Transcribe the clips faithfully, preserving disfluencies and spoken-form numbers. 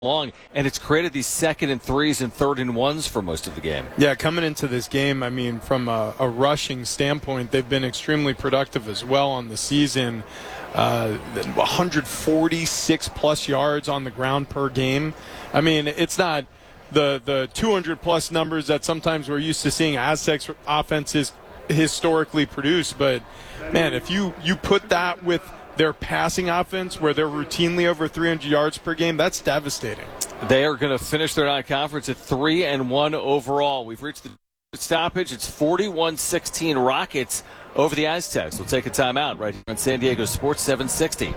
long, and it's created these second and threes and third and ones for most of the game. Yeah, coming into this game, I mean, from a, a rushing standpoint, they've been extremely productive as well on the season. Uh, one hundred forty-six plus yards on the ground per game. I mean, it's not the the two hundred plus numbers that sometimes we're used to seeing Aztecs offenses historically produce, but man, if you, you put that with their passing offense where they're routinely over three hundred yards per game, that's devastating. They are going to finish their non-conference at three and one overall. We've reached the stoppage. It's forty-one sixteen Rockets over the Aztecs. We'll take a timeout right here on San Diego Sports seven sixty.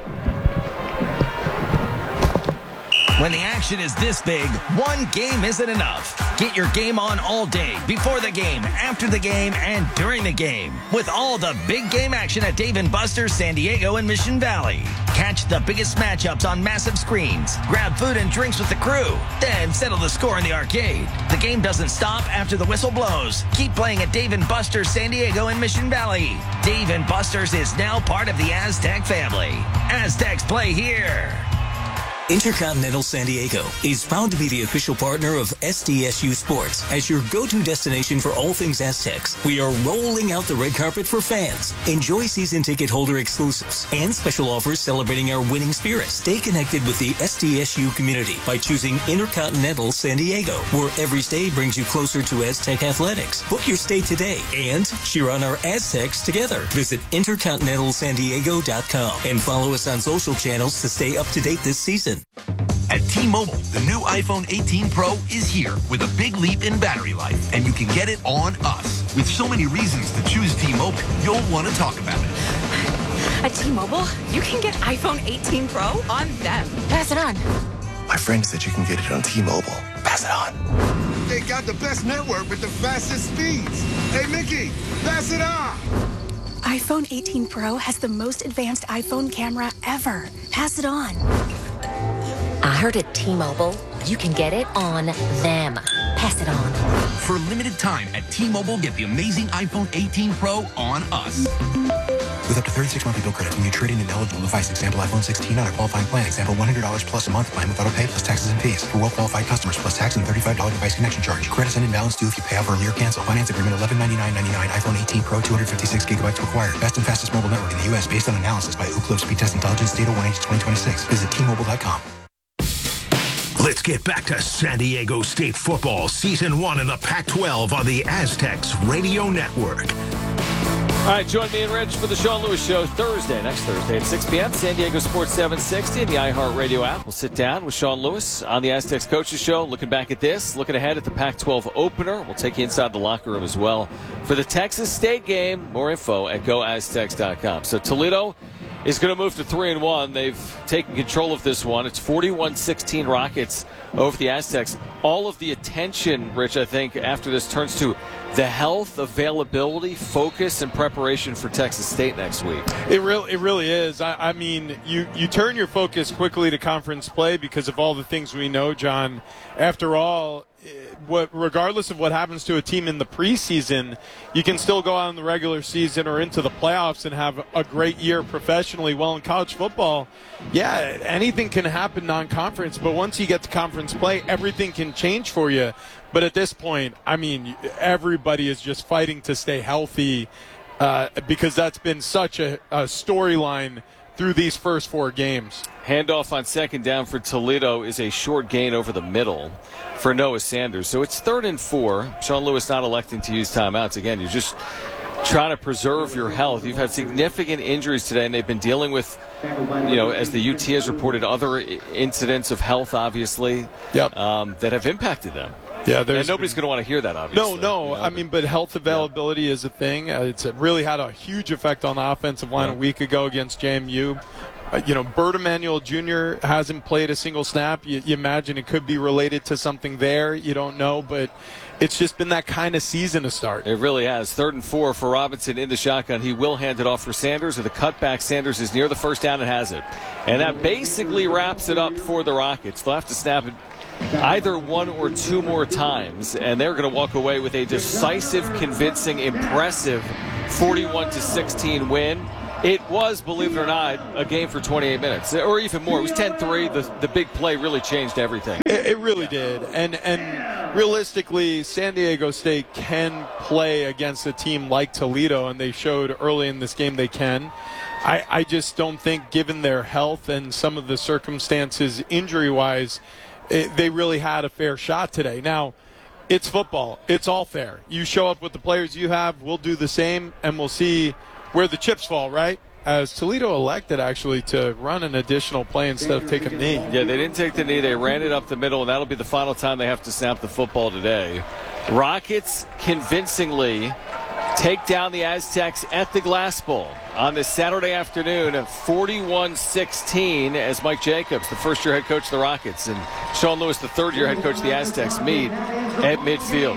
When the action is this big, one game isn't enough. Get your game on all day, before the game, after the game, and during the game. With all the big game action at Dave and Buster's San Diego and Mission Valley. Catch the biggest matchups on massive screens. Grab food and drinks with the crew. Then settle the score in the arcade. The game doesn't stop after the whistle blows. Keep playing at Dave and Buster's San Diego and Mission Valley. Dave and Buster's is now part of the Aztec family. Aztecs play here. Intercontinental San Diego is proud to be the official partner of S D S U Sports as your go-to destination for all things Aztecs. We are rolling out the red carpet for fans. Enjoy season ticket holder exclusives and special offers celebrating our winning spirit. Stay connected with the S D S U community by choosing Intercontinental San Diego, where every stay brings you closer to Aztec athletics. Book your stay today and cheer on our Aztecs together. Visit intercontinental san diego dot com and follow us on social channels to stay up to date this season. At T-Mobile, the new iPhone eighteen Pro is here with a big leap in battery life, and you can get it on us. With so many reasons to choose T-Mobile, you'll want to talk about it. At T-Mobile, you can get iPhone eighteen Pro on them. Pass it on. My friend said you can get it on T-Mobile. Pass it on. They got the best network with the fastest speeds. Hey, Mickey, pass it on. iPhone eighteen Pro has the most advanced iPhone camera ever. Pass it on. I heard at T-Mobile, you can get it on them. Pass it on. For a limited time at T-Mobile, get the amazing iPhone eighteen Pro on us. With up to thirty-six monthly bill credit when you trade in an eligible device, example iPhone sixteen on a qualifying plan, example one hundred dollars plus a month plan with auto pay plus taxes and fees. For well-qualified customers plus tax and thirty-five dollars device connection charge. Credits and balance due if you pay off early or cancel. Finance agreement eleven ninety-nine ninety-nine. iPhone eighteen Pro two hundred fifty-six gigabytes required. Best and fastest mobile network in the U S based on analysis by Ookla Speed Test Intelligence Data one H twenty twenty-six. Visit T Mobile dot com. Let's get back to San Diego State football, season one in the Pac twelve on the Aztecs Radio Network. All right, join me and Rich for the Sean Lewis Show Thursday, next Thursday at six p.m. San Diego Sports seven sixty and the iHeartRadio app. We'll sit down with Sean Lewis on the Aztecs Coaches Show, looking back at this, looking ahead at the Pac twelve opener. We'll take you inside the locker room as well for the Texas State game. More info at go aztecs dot com. So Toledo is going to move to three and one. They've taken control of this one. It's forty-one sixteen Rockets over the Aztecs. All of the attention, Rich, I think, after this turns to the health, availability, focus, and preparation for Texas State next week. It really, it really is. I, I mean, you, you turn your focus quickly to conference play because of all the things we know, John. After all, what, regardless of what happens to a team in the preseason, you can still go out in the regular season or into the playoffs and have a great year professionally. Well, in college football, yeah, anything can happen non-conference, but once you get to conference play, everything can change for you. But at this point, I mean, everybody is just fighting to stay healthy uh, because that's been such a, a storyline through these first four games. Handoff on second down for Toledo is a short gain over the middle for Noah Sanders. So it's third and four. Sean Lewis not electing to use timeouts. Again, you're just trying to preserve your health. You've had significant injuries today, and they've been dealing with, you know, as the U T has reported, other incidents of health, obviously, yep. um, that have impacted them. Yeah, and nobody's going to want to hear that, obviously. No, no. You know, I mean, but health availability yeah. is a thing. Uh, it's really had a huge effect on the offensive line yeah. a week ago against J M U. Uh, you know, Bert Emanuel Junior hasn't played a single snap. You, you imagine it could be related to something there. You don't know, but it's just been that kind of season to start. It really has. Third and four for Robinson in the shotgun. He will hand it off for Sanders. With a cutback, Sanders is near the first down and has it. And that basically wraps it up for the Rockets. They'll have to snap it either one or two more times, and they're going to walk away with a decisive, convincing, impressive forty-one to sixteen win. It was, believe it or not, a game for twenty-eight minutes, or even more. It was ten three. The, the big play really changed everything. It, it really did. And, and realistically, San Diego State can play against a team like Toledo, and they showed early in this game they can. I, I just don't think, given their health and some of the circumstances injury-wise, it, they really had a fair shot today. Now, it's football. It's all fair. You show up with the players you have, we'll do the same, and we'll see where the chips fall, right? As Toledo elected, actually, to run an additional play instead of taking a knee. Yeah, they didn't take the knee. They ran it up the middle, and that'll be the final time they have to snap the football today. Rockets convincingly take down the Aztecs at the Glass Bowl on this Saturday afternoon at forty-one sixteen as Mike Jacobs, the first-year head coach of the Rockets, and Sean Lewis, the third-year head coach of the Aztecs, meet at midfield.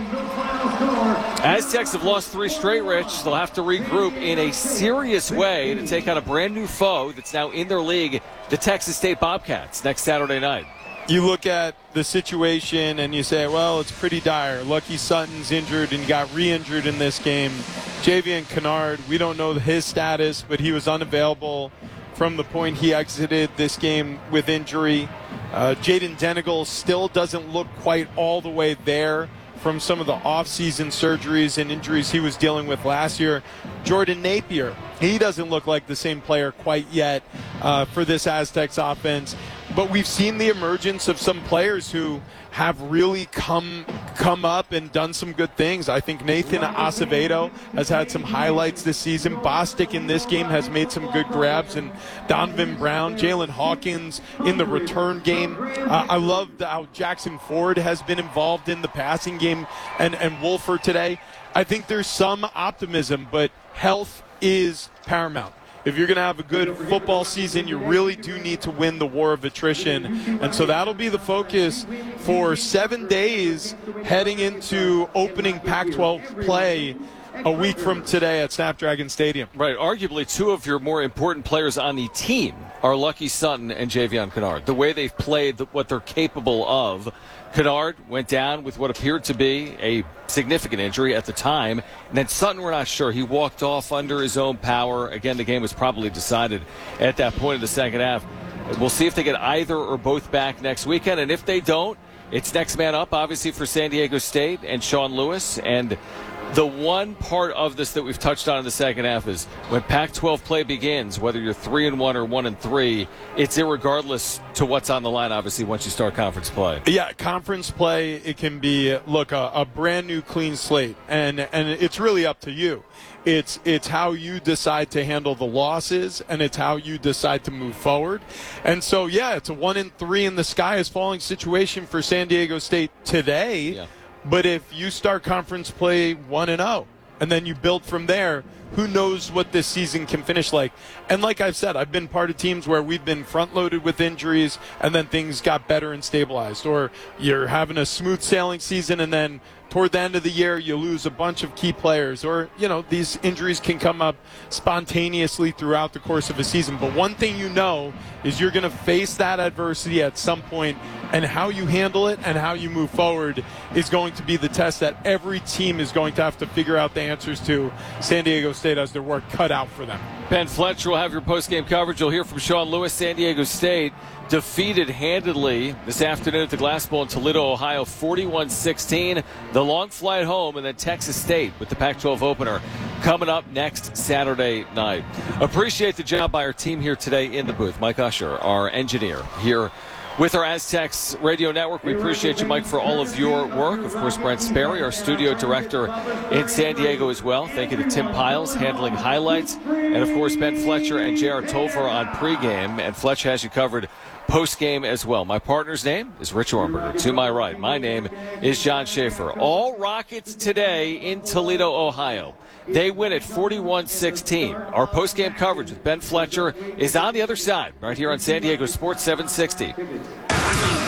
Aztecs have lost three straight, Rich. They'll have to regroup in a serious way to take on a brand-new foe that's now in their league, the Texas State Bobcats, next Saturday night. You look at the situation and you say, well, it's pretty dire. Lucky Sutton's injured and got re-injured in this game. Javian Kennard, we don't know his status, but he was unavailable from the point he exited this game with injury. Uh, Jaden Denigal still doesn't look quite all the way there from some of the off-season surgeries and injuries he was dealing with last year. Jordan Napier, he doesn't look like the same player quite yet uh, for this Aztecs offense. But we've seen the emergence of some players who have really come come up and done some good things. I think Nathan Acevedo has had some highlights this season. Bostic in this game has made some good grabs. And Donovan Brown, Jalen Hawkins in the return game. Uh, I love how Jackson Ford has been involved in the passing game and, and Wolford today. I think there's some optimism, but health is paramount. If you're going to have a good football season, you really do need to win the war of attrition. And so that'll be the focus for seven days heading into opening Pac twelve play a week from today at Snapdragon Stadium. Right. Arguably, two of your more important players on the team are Lucky Sutton and Javian Kennard. The way they've played, the, what they're capable of. Kennard went down with what appeared to be a significant injury at the time. And then Sutton, we're not sure. He walked off under his own power. Again, the game was probably decided at that point in the second half. We'll see if they get either or both back next weekend. And if they don't, it's next man up, obviously, for San Diego State and Sean Lewis. And the one part of this that we've touched on in the second half is when Pac twelve play begins, whether you're three and one or one and three, it's irregardless to what's on the line, obviously, once you start conference play. Yeah, conference play, it can be, look, a, a brand new clean slate, and and it's really up to you. It's it's how you decide to handle the losses, and it's how you decide to move forward. And so, yeah, it's a one and three in the sky is falling situation for San Diego State today. Yeah. But if you start conference play one and oh, and then you build from there, who knows what this season can finish like. And like I've said, I've been part of teams where we've been front-loaded with injuries, and then things got better and stabilized. Or you're having a smooth sailing season, and then toward the end of the year, you lose a bunch of key players. Or, you know, these injuries can come up spontaneously throughout the course of a season. But one thing you know is you're going to face that adversity at some point, and how you handle it and how you move forward is going to be the test that every team is going to have to figure out the answers to. San Diego State has their work cut out for them. Ben Fletcher will have your post-game coverage. You'll hear from Sean Lewis. San Diego State defeated handedly this afternoon at the Glass Bowl in Toledo, Ohio, forty-one sixteen. The long flight home, and then Texas State with the Pac twelve opener coming up next Saturday night. Appreciate the job by our team here today in the booth. Mike Usher, our engineer, here with our Aztecs radio network. We appreciate you, Mike, for all of your work. Of course, Brent Sperry, our studio director in San Diego as well. Thank you to Tim Piles handling highlights. And, of course, Ben Fletcher and J R. Tolfer on pregame. And Fletch has you covered postgame as well. My partner's name is Rich Ornberger. To my right, my name is John Schaefer. All Rockets today in Toledo, Ohio. They win at forty-one sixteen. Our postgame coverage with Ben Fletcher is on the other side, right here on San Diego Sports seven sixty.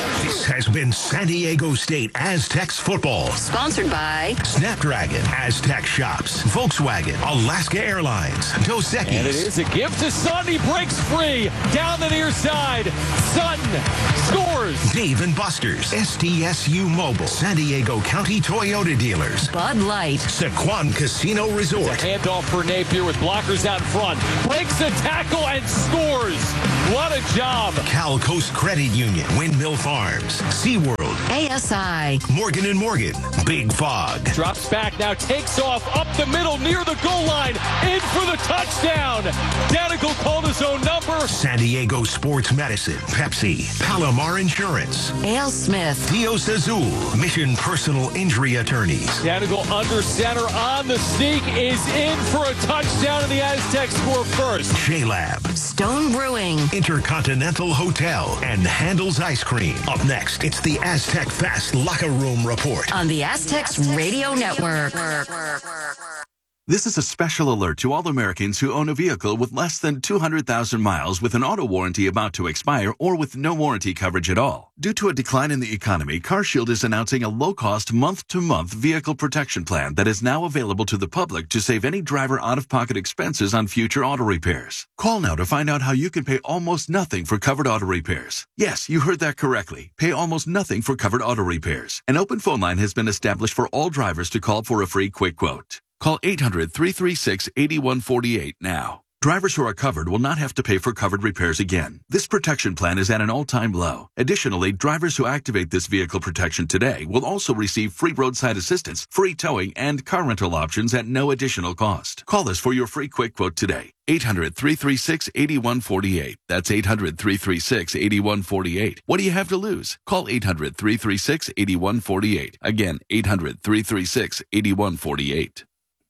has been San Diego State Aztecs football. Sponsored by Snapdragon, Aztec Shops, Volkswagen, Alaska Airlines, Dos Equis. And it is a give to Sun. He breaks free down the near side. Sun scores. Dave and Buster's, S D S U Mobile, San Diego County Toyota Dealers, Bud Light, Sequan Casino Resort. It's a handoff for Napier with blockers out front. Breaks the tackle and scores. What a job. Cal Coast Credit Union, Windmill Farms, SeaWorld, A S I, Morgan and Morgan, Big Fog. Drops back now, takes off up the middle near the goal line, in for the touchdown. Danica called his own number. San Diego Sports Medicine, Pepsi, Palomar Insurance, Ale Smith, Dios Azul, Mission Personal Injury Attorneys. Danica under center on the sneak is in for a touchdown, and the Aztecs score first. J-Lab, Stone Brewing, Intercontinental Hotel, and Handel's Ice Cream. Up next, it's the Aztec Fast Locker Room Report on the Aztecs Radio Network. This is a special alert to all Americans who own a vehicle with less than two hundred thousand miles with an auto warranty about to expire or with no warranty coverage at all. Due to a decline in the economy, CarShield is announcing a low-cost month-to-month vehicle protection plan that is now available to the public to save any driver out-of-pocket expenses on future auto repairs. Call now to find out how you can pay almost nothing for covered auto repairs. Yes, you heard that correctly. Pay almost nothing for covered auto repairs. An open phone line has been established for all drivers to call for a free quick quote. Call eight hundred, three three six, eight one four eight now. Drivers who are covered will not have to pay for covered repairs again. This protection plan is at an all-time low. Additionally, drivers who activate this vehicle protection today will also receive free roadside assistance, free towing, and car rental options at no additional cost. Call us for your free quick quote today. eight hundred, three three six, eight one four eight. That's eight hundred, three three six, eight one four eight. What do you have to lose? Call eight hundred, three three six, eight one four eight. Again, eight hundred, three three six, eight one four eight.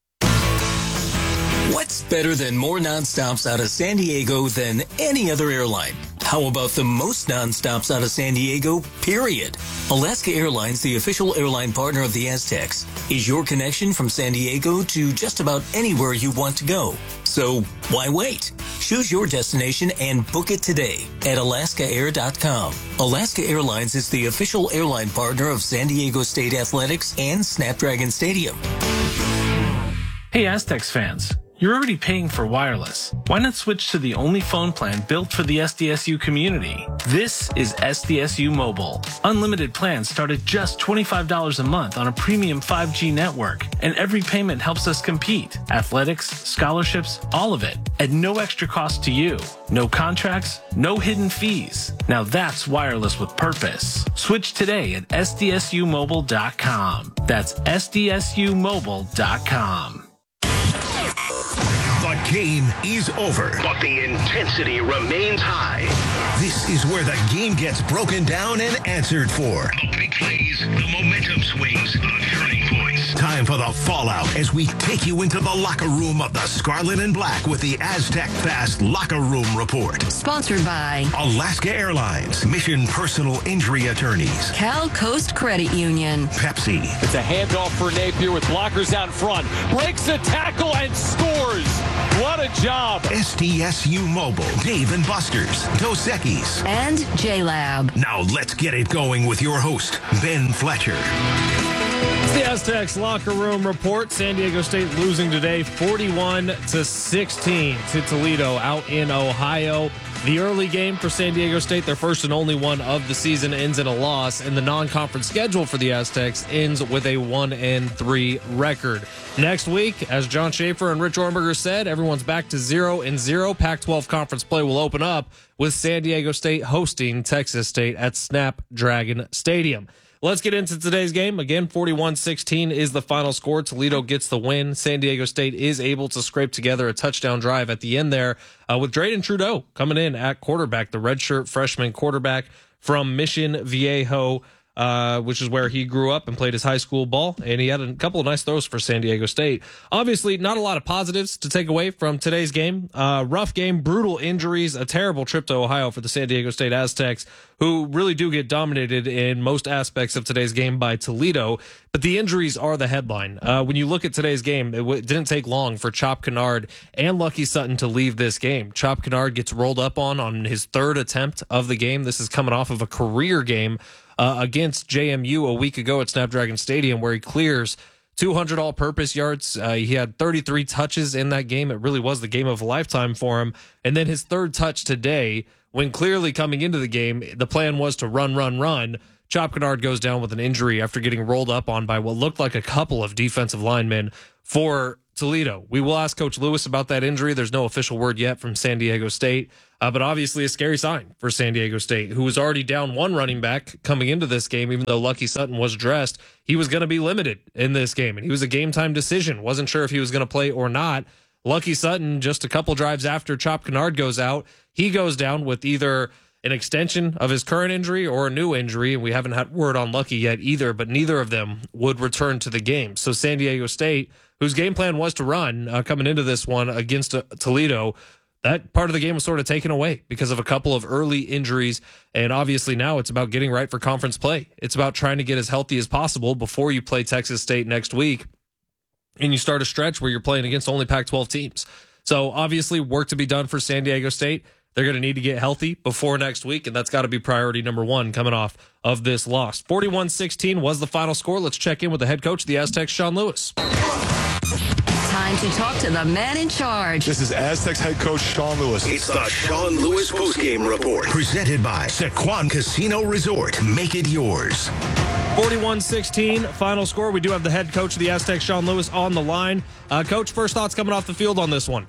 What's better than more nonstops out of San Diego than any other airline? How about the most nonstops out of San Diego, period? Alaska Airlines, the official airline partner of the Aztecs, is your connection from San Diego to just about anywhere you want to go. So why wait? Choose your destination and book it today at alaska air dot com. Alaska Airlines is the official airline partner of San Diego State Athletics and Snapdragon Stadium. Hey Aztecs fans. You're already paying for wireless. Why not switch to the only phone plan built for the S D S U community? This is S D S U Mobile. Unlimited plans start at just twenty-five dollars a month on a premium five G network, and every payment helps us compete. Athletics, scholarships, all of it, at no extra cost to you. No contracts, no hidden fees. Now that's wireless with purpose. Switch today at S D S U mobile dot com. That's S D S U mobile dot com. The game is over, but the intensity remains high. This is where the game gets broken down and answered for. The big plays, the momentum swings, the turning points. Time for the fallout as we take you into the locker room of the Scarlet and Black with the Aztec Fast Locker Room Report. Sponsored by Alaska Airlines, Mission Personal Injury Attorneys, Cal Coast Credit Union, Pepsi. It's a handoff for Napier with blockers out front. Breaks the tackle and scores. What a job. S D S U Mobile, Dave and Buster's, Dos Equis, and J-Lab. Now let's get it going with your host, Ben Fletcher. It's the Aztecs Locker Room Report. San Diego State losing today forty-one to sixteen to Toledo out in Ohio. The early game for San Diego State, their first and only one of the season, ends in a loss, and the non-conference schedule for the Aztecs ends with a one and three record. Next week, as John Schaefer and Rich Ornberger said, everyone's back to zero and zero. Pac twelve conference play will open up with San Diego State hosting Texas State at Snapdragon Stadium. Let's get into today's game. Again, forty-one sixteen is the final score. Toledo gets the win. San Diego State is able to scrape together a touchdown drive at the end there uh, with Drayden Trudeau coming in at quarterback, the redshirt freshman quarterback from Mission Viejo, uh, which is where he grew up and played his high school ball. And he had a couple of nice throws for San Diego State. Obviously, not a lot of positives to take away from today's game. Uh, rough game, brutal injuries, a terrible trip to Ohio for the San Diego State Aztecs, who really do get dominated in most aspects of today's game by Toledo. But the injuries are the headline. Uh, when you look at today's game, it, w- it didn't take long for Chop Kennard and Lucky Sutton to leave this game. Chop Kennard gets rolled up on on his third attempt of the game. This is coming off of a career game uh, against J M U a week ago at Snapdragon Stadium, where he clears two hundred all-purpose yards. Uh, he had thirty-three touches in that game. It really was the game of a lifetime for him. And then his third touch today, when clearly coming into the game, the plan was to run, run, run. Chop Kennard goes down with an injury after getting rolled up on by what looked like a couple of defensive linemen for Toledo. We will ask Coach Lewis about that injury. There's no official word yet from San Diego State, uh, but obviously a scary sign for San Diego State, who was already down one running back coming into this game. Even though Lucky Sutton was dressed, he was going to be limited in this game, and he was a game-time decision. Wasn't sure if he was going to play or not. Lucky Sutton, just a couple drives after Chop Kennard goes out, he goes down with either an extension of his current injury or a new injury, and we haven't had word on Lucky yet either, but neither of them would return to the game. So San Diego State, whose game plan was to run uh, coming into this one against uh, Toledo, that part of the game was sort of taken away because of a couple of early injuries, and obviously now it's about getting right for conference play. It's about trying to get as healthy as possible before you play Texas State next week, and you start a stretch where you're playing against only Pac twelve teams. So obviously work to be done for San Diego State. They're going to need to get healthy before next week, and that's got to be priority number one coming off of this loss. forty-one sixteen was the final score. Let's check in with the head coach of the Aztecs, Sean Lewis. Time to talk to the man in charge. This is Aztecs head coach Sean Lewis. It's the Sean Lewis postgame report. Presented by Sequan Casino Resort. Make it yours. forty-one sixteen, final score. We do have the head coach of the Aztecs, Sean Lewis, on the line. Uh, coach, first thoughts coming off the field on this one?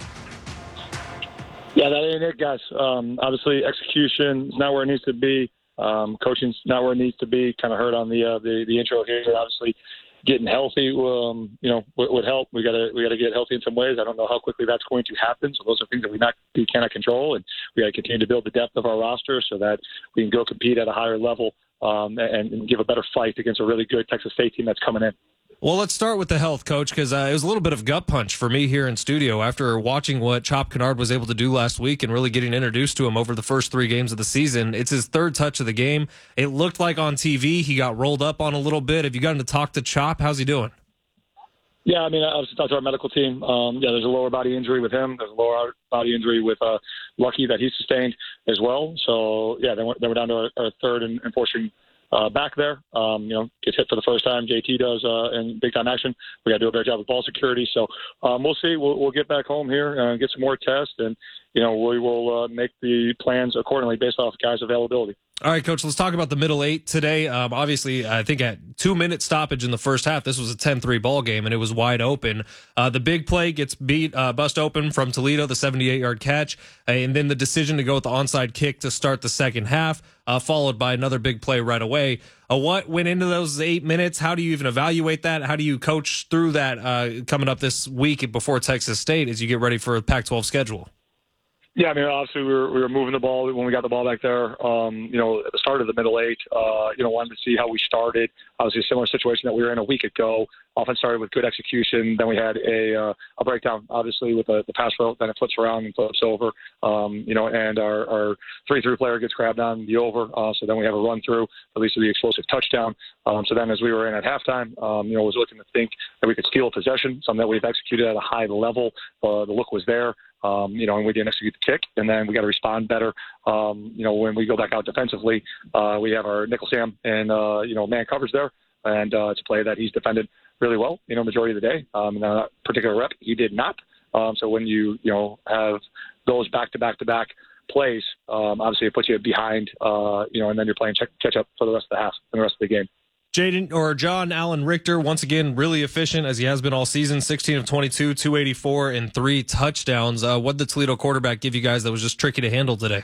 Yeah, that ain't it, guys. Um, obviously, execution is not where it needs to be. Um, coaching's not where it needs to be. Kind of heard on the, uh, the the intro here. Obviously, getting healthy, um, you know, would, would help. We got to we got to get healthy in some ways. I don't know how quickly that's going to happen. So those are things that we not we cannot control, and we got to continue to build the depth of our roster so that we can go compete at a higher level um, and, and give a better fight against a really good Texas State team that's coming in. Well, let's start with the health, Coach, because uh, it was a little bit of gut punch for me here in studio after watching what Chop Kennard was able to do last week and really getting introduced to him over the first three games of the season. It's his third touch of the game. It looked like on T V he got rolled up on a little bit. Have you gotten to talk to Chop? How's he doing? Yeah, I mean, I was talking to our medical team. Um, yeah, there's a lower body injury with him. There's a lower body injury with uh, Lucky that he sustained as well. So, yeah, then we're, then we're down to our, our third and, and fourth string Uh, back there, um, you know, gets hit for the first time. J T does uh, in big time action. We got to do a better job with ball security. So um, we'll see. We'll, we'll get back home here and get some more tests, and you know, we will uh, make the plans accordingly based off guys' availability. All right, Coach, let's talk about the middle eight today. Um, obviously, I think at two-minute stoppage in the first half, this was a ten three ball game, and it was wide open. Uh, the big play gets beat, uh, bust open from Toledo, the seventy-eight-yard catch, uh, and then the decision to go with the onside kick to start the second half, uh, followed by another big play right away. Uh, what went into those eight minutes? How do you even evaluate that? How do you coach through that uh, coming up this week before Texas State as you get ready for a Pac twelve schedule? Yeah, I mean, obviously we were, we were moving the ball when we got the ball back there. Um, you know, at the start of the middle eight, uh, you know, wanted to see how we started. Obviously, a similar situation that we were in a week ago. Offense started with good execution. Then we had a uh, a breakdown, obviously, with the, the pass route. Then it flips around and flips over. Um, you know, and our, our three-through player gets grabbed on the over. Uh, so then we have a run-through, at least to the explosive touchdown. Um, so then as we were in at halftime, um, you know, was looking to think that we could steal a possession, something that we've executed at a high level. Uh, the look was there. Um, you know, and we didn't execute the kick, and then we got to respond better. Um, you know, when we go back out defensively, uh, we have our nickel Sam and, uh, you know, man coverage there, and uh, it's a play that he's defended really well, you know, majority of the day. Um, in that particular rep, he did not. Um, so when you, you know, have those back-to-back-to-back plays, um, obviously it puts you behind, uh, you know, and then you're playing check, catch-up for the rest of the half and the rest of the game. Jaden or John Allen Richter, once again, really efficient as he has been all season. sixteen of twenty-two, two eighty-four, and three touchdowns. Uh, what did the Toledo quarterback give you guys that was just tricky to handle today?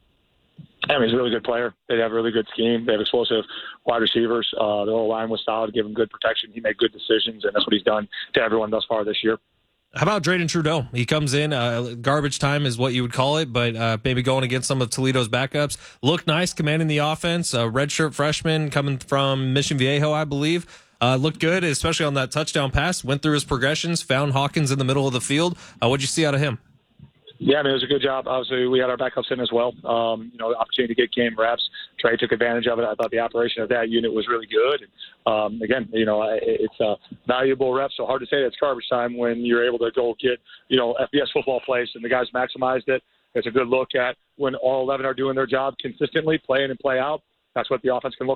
I mean, he's a really good player. They have a really good scheme. They have explosive wide receivers. Uh, the whole line was solid, gave him good protection. He made good decisions, and that's what he's done to everyone thus far this year. How about Drayden Trudeau? He comes in, uh, garbage time is what you would call it, but uh, maybe going against some of Toledo's backups. Looked nice, commanding the offense. A redshirt freshman coming from Mission Viejo, I believe. Uh, looked good, especially on that touchdown pass. Went through his progressions, found Hawkins in the middle of the field. Uh, what'd you see out of him? Yeah, I mean, it was a good job. Obviously, we had our backups in as well. Um, you know, the opportunity to get game reps. Trey took advantage of it. I thought the operation of that unit was really good. Um, again, you know, it's a valuable rep, so hard to say it's garbage time when you're able to go get, you know, F B S football plays and the guys maximized it. It's a good look at when all eleven are doing their job consistently, play in and play out. That's what the offense can look like.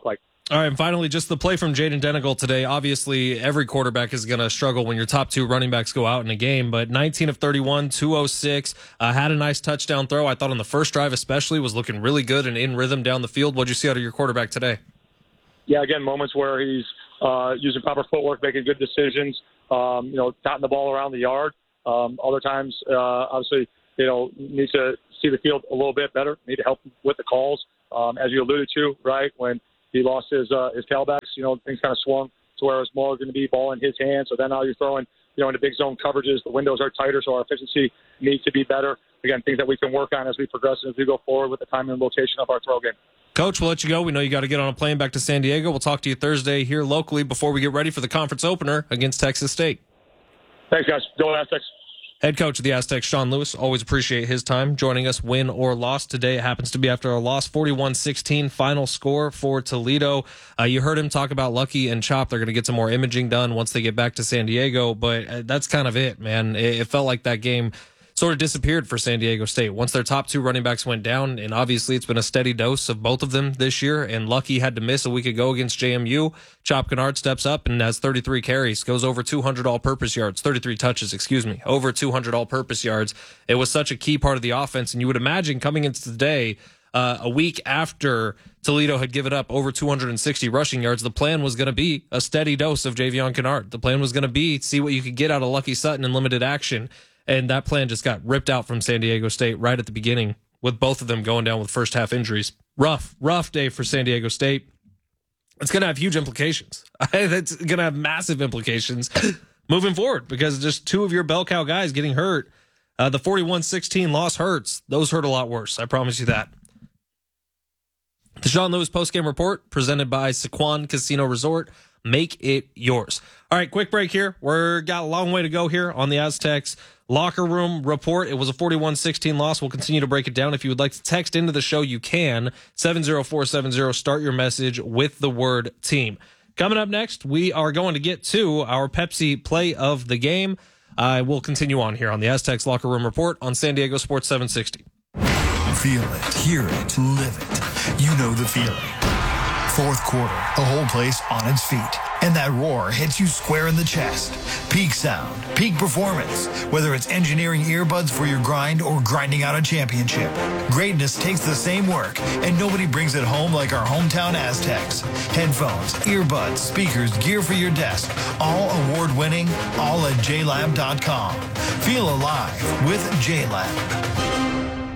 All right, and finally, just the play from Jaden Denigal today. Obviously, every quarterback is going to struggle when your top two running backs go out in a game, but nineteen of thirty-one, two oh six, uh, had a nice touchdown throw. I thought on the first drive especially was looking really good and in rhythm down the field. What'd you see out of your quarterback today? Yeah, again, moments where he's uh, using proper footwork, making good decisions, um, you know, dotting the ball around the yard. Um, other times, uh, obviously, you know, need to see the field a little bit better, need to help with the calls, um, as you alluded to, right, when he lost his uh, his tailbacks, you know, things kind of swung to where it was more going to be ball in his hands. So then now you're throwing, you know, into big zone coverages. The windows are tighter, so our efficiency needs to be better. Again, things that we can work on as we progress and as we go forward with the timing and location of our throw game. Coach, we'll let you go. We know you got to get on a plane back to San Diego. We'll talk to you Thursday here locally before we get ready for the conference opener against Texas State. Thanks, guys. Go Aztecs. Head coach of the Aztecs, Sean Lewis, always appreciate his time joining us, win or loss. Today it happens to be after a loss, forty-one sixteen, final score for Toledo. Uh, you heard him talk about Lucky and Chop. They're going to get some more imaging done once they get back to San Diego, but that's kind of it, man. It, it felt like that game sort of disappeared for San Diego State. Once their top two running backs went down, and obviously it's been a steady dose of both of them this year, and Lucky had to miss a week ago against J M U. Chop Kennard steps up and has thirty-three carries, goes over two hundred all-purpose yards, thirty-three touches, excuse me, over two hundred all-purpose yards. It was such a key part of the offense, and you would imagine coming into today, uh, a week after Toledo had given up over two hundred sixty rushing yards, the plan was going to be a steady dose of Javion Kennard. The plan was going to be see what you could get out of Lucky Sutton in limited action. And that plan just got ripped out from San Diego State right at the beginning, with both of them going down with first half injuries. Rough, rough day for San Diego State. It's going to have huge implications. It's going to have massive implications moving forward because just two of your bell cow guys getting hurt. Uh, the forty-one sixteen loss hurts. Those hurt a lot worse. I promise you that. The Sean Lewis postgame report presented by Sequan Casino Resort. Make it yours. All right, quick break here. We're got a long way to go here on the Aztecs locker room report. It was a forty-one sixteen loss. We'll continue to break it down. If you would like to text into the show, you can. seven oh four seven oh. Start your message with the word team. Coming up next, we are going to get to our Pepsi play of the game. I uh, will continue on here on the Aztecs locker room report on San Diego Sports seven sixty. Feel it, hear it, live it. You know the feeling. Fourth quarter, the whole place on its feet. And that roar hits you square in the chest. Peak sound, peak performance. Whether it's engineering earbuds for your grind or grinding out a championship. Greatness takes the same work, and nobody brings it home like our hometown Aztecs. Headphones, earbuds, speakers, gear for your desk. All award-winning, all at J lab dot com. Feel alive with J lab.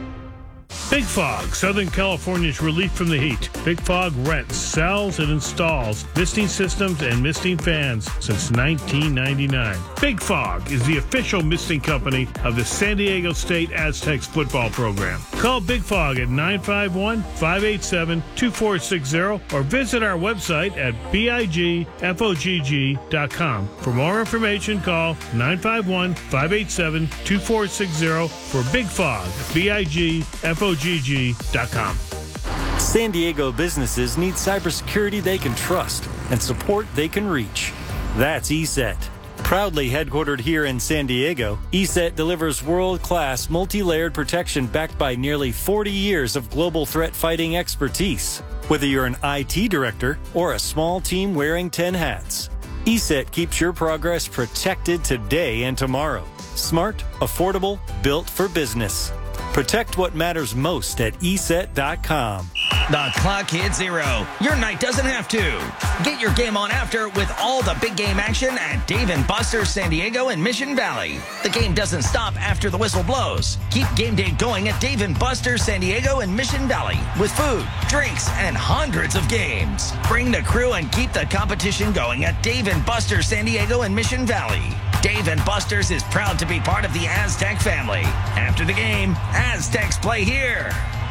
Big Fog, Southern California's relief from the heat. Big Fog rents, sells, and installs misting systems and misting fans since nineteen ninety-nine. Big Fog is the official misting company of the San Diego State Aztecs football program. Call Big Fog at nine five one, five eight seven, two four six zero or visit our website at big fogg dot com. For more information, call nine five one, five eight seven, two four six zero for Big Fog, big fogg dot com. San Diego businesses need cybersecurity they can trust and support they can reach. That's E S E T. Proudly headquartered here in San Diego, E S E T delivers world-class multi-layered protection backed by nearly forty years of global threat fighting expertise. Whether you're an I T director or a small team wearing ten hats, E S E T keeps your progress protected today and tomorrow. Smart, affordable, built for business. Protect what matters most at E S E T dot com. The clock hits zero. Your night doesn't have to. Get your game on after with all the big game action at Dave and Buster's San Diego and Mission Valley. The game doesn't stop after the whistle blows. Keep game day going at Dave and Buster's San Diego and Mission Valley with food, drinks, and hundreds of games. Bring the crew and keep the competition going at Dave and Buster's San Diego and Mission Valley. Dave and Buster's is proud to be part of the Aztec family. After the game, Aztecs play here.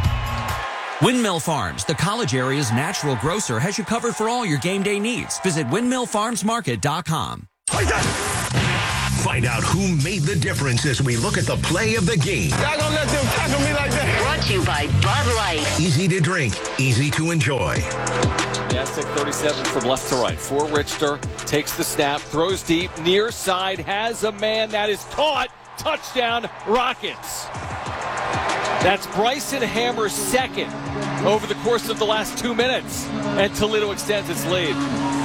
Windmill Farms, the college area's natural grocer, has you covered for all your game day needs. Visit windmill farms market dot com. Find out who made the difference as we look at the play of the game. Y'all gonna let them tackle me like that? Brought to you by Bud Light. Easy to drink, easy to enjoy. The Aztec thirty-seven from left to right. For Richter, takes the snap, throws deep, near side, has a man that is caught. Touchdown, Rockets. That's Bryson Hammer's second. over the course of the last two minutes, and Toledo extends its lead.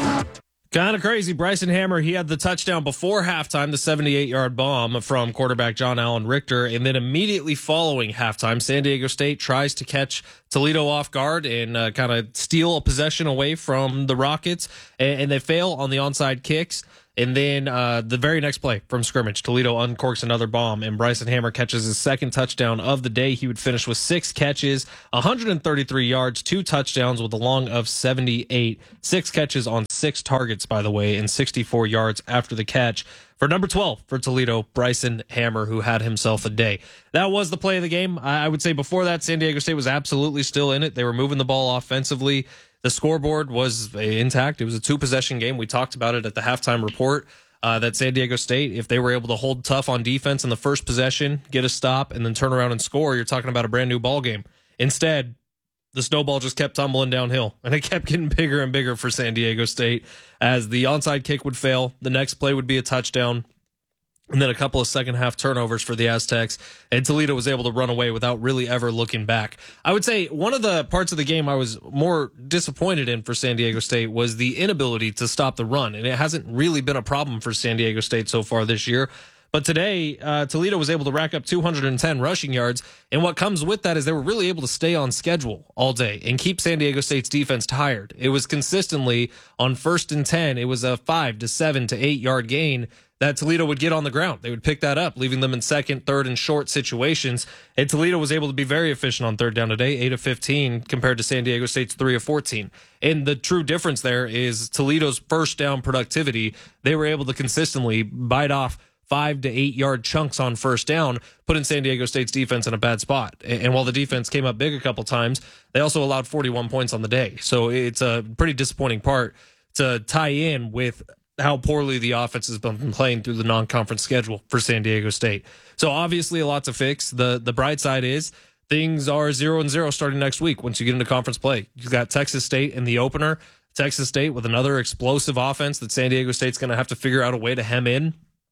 Kind of crazy. Bryson Hammer, he had the touchdown before halftime, the seventy-eight-yard bomb from quarterback John Allen Richter, and then immediately following halftime, San Diego State tries to catch Toledo off guard and uh, kind of steal a possession away from the Rockets, and, and they fail on the onside kicks. And then uh, the very next play from scrimmage, Toledo uncorks another bomb, and Bryson Hammer catches his second touchdown of the day. He would finish with six catches, one hundred thirty-three yards, two touchdowns with a long of seventy-eight. Six catches on six targets, by the way, and sixty-four yards after the catch. For number twelve for Toledo, Bryson Hammer, who had himself a day. That was the play of the game. I would say before that, San Diego State was absolutely still in it. They were moving the ball offensively. The scoreboard was intact. It was a two-possession game. We talked about it at the halftime report uh, that San Diego State, if they were able to hold tough on defense in the first possession, get a stop, and then turn around and score, you're talking about a brand-new ball game. Instead, the snowball just kept tumbling downhill, and it kept getting bigger and bigger for San Diego State as the onside kick would fail. The next play would be a touchdown. And then a couple of second half turnovers for the Aztecs, and Toledo was able to run away without really ever looking back. I would say one of the parts of the game I was more disappointed in for San Diego State was the inability to stop the run, and it hasn't really been a problem for San Diego State so far this year. But today, uh, Toledo was able to rack up two hundred ten rushing yards, and what comes with that is they were really able to stay on schedule all day and keep San Diego State's defense tired. It was consistently on first and ten, it was a five to seven to eight yard gain that Toledo would get on the ground. They would pick that up, leaving them in second, third, and short situations. And Toledo was able to be very efficient on third down today, eight of fifteen, compared to San Diego State's three of fourteen. And the true difference there is Toledo's first down productivity. They were able to consistently bite off five to eight yard chunks on first down, putting San Diego State's defense in a bad spot. And while the defense came up big a couple times, they also allowed forty-one points on the day. So it's a pretty disappointing part to tie in with how poorly the offense has been playing through the non-conference schedule for San Diego State. So obviously a lot to fix. The the bright side is things are zero and zero starting next week once you get into conference play. You've got Texas State in the opener. Texas State with another explosive offense that San Diego State's going to have to figure out a way to hem in.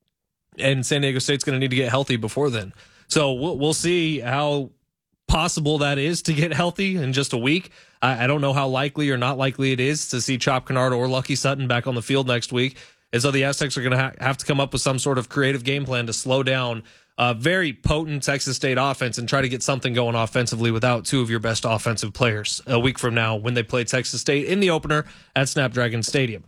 And San Diego State's going to need to get healthy before then. So we'll, we'll see how possible that is to get healthy in just a week. I, I don't know how likely or not likely it is to see Chop Kennard or Lucky Sutton back on the field next week. And so the Aztecs are going to ha- have to come up with some sort of creative game plan to slow down a very potent Texas State offense and try to get something going offensively without two of your best offensive players a week from now when they play Texas State in the opener at Snapdragon Stadium.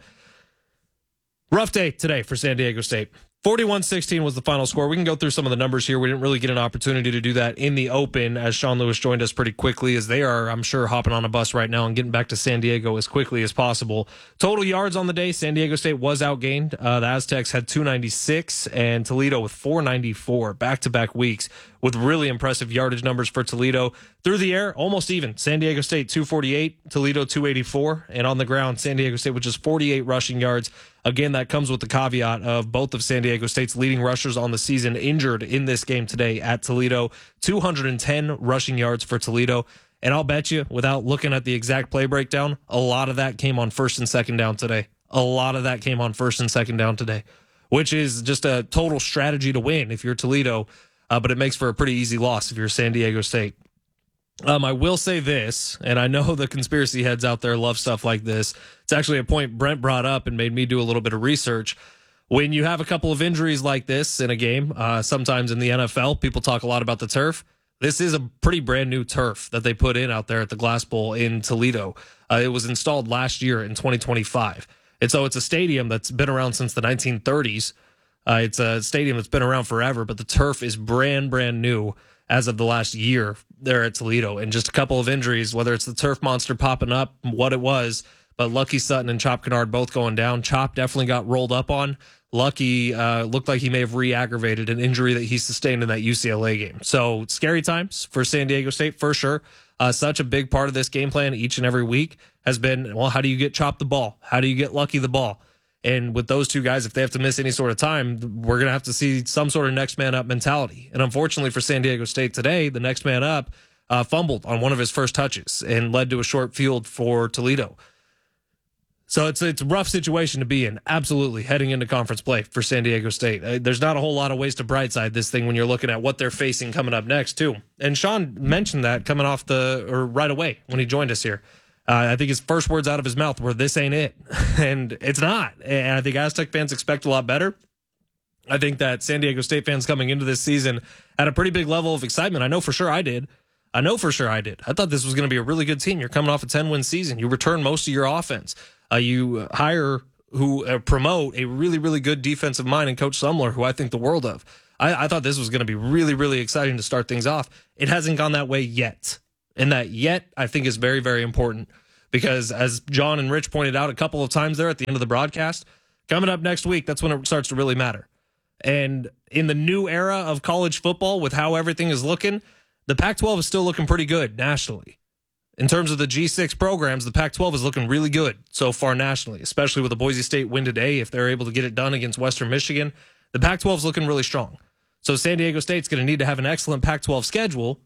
Rough day today for San Diego State. forty-one sixteen was the final score. We can go through some of the numbers here. We didn't really get an opportunity to do that in the open as Sean Lewis joined us pretty quickly as they are, I'm sure, hopping on a bus right now and getting back to San Diego as quickly as possible. Total yards on the day, San Diego State was outgained. Uh, the Aztecs had two ninety-six and Toledo with four ninety-four back-to-back weeks with really impressive yardage numbers for Toledo. Through the air, almost even. San Diego State two forty-eight, Toledo two eighty-four, and on the ground, San Diego State with just forty-eight rushing yards. Again, that comes with the caveat of both of San Diego State's leading rushers on the season injured in this game today at Toledo. two hundred ten rushing yards for Toledo. And I'll bet you, without looking at the exact play breakdown, a lot of that came on first and second down today. A lot of that came on first and second down today, which is just a total strategy to win if you're Toledo, uh, but it makes for a pretty easy loss if you're San Diego State. Um, I will say this, and I know the conspiracy heads out there love stuff like this. It's actually a point Brent brought up and made me do a little bit of research. When you have a couple of injuries like this in a game, uh, sometimes in the N F L, people talk a lot about the turf. This is a pretty brand new turf that they put in out there at the Glass Bowl in Toledo. Uh, it was installed last year in twenty twenty-five. And so it's a stadium that's been around since the nineteen thirties. Uh, it's a stadium that's been around forever, but the turf is brand, brand new as of the last year there at Toledo. And just a couple of injuries, whether it's the turf monster popping up, what it was, but Lucky Sutton and Chop Kennard both going down. Chop definitely got rolled up on. Lucky uh, looked like he may have re-aggravated an injury that he sustained in that U C L A game. So scary times for San Diego State for sure. Uh, such a big part of this game plan each and every week has been, well, how do you get Chop the ball? How do you get Lucky the ball? And with those two guys, if they have to miss any sort of time, we're going to have to see some sort of next man up mentality. And unfortunately for San Diego State today, the next man up uh, fumbled on one of his first touches and led to a short field for Toledo. So it's it's a rough situation to be in, absolutely, heading into conference play for San Diego State. Uh, there's not a whole lot of ways to brightside this thing when you're looking at what they're facing coming up next, too. And Sean mentioned that coming off the, or right away when he joined us here. Uh, I think his first words out of his mouth were, this ain't it. And it's not. And I think Aztec fans expect a lot better. I think that San Diego State fans coming into this season had a pretty big level of excitement. I know for sure I did. I know for sure I did. I thought this was going to be a really good team. You're coming off a ten-win season. You return most of your offense. Uh, you hire who uh, promote a really, really good defensive mind in Coach Sumler, who I think the world of. I, I thought this was going to be really, really exciting to start things off. It hasn't gone that way yet. And that yet, I think, is very, very important because, as John and Rich pointed out a couple of times there at the end of the broadcast, coming up next week, that's when it starts to really matter. And in the new era of college football, with how everything is looking, the Pac twelve is still looking pretty good nationally. In terms of the G six programs, the Pac twelve is looking really good so far nationally, especially with the Boise State win today. If they're able to get it done against Western Michigan, the Pac twelve is looking really strong. So San Diego State's going to need to have an excellent Pac twelve schedule,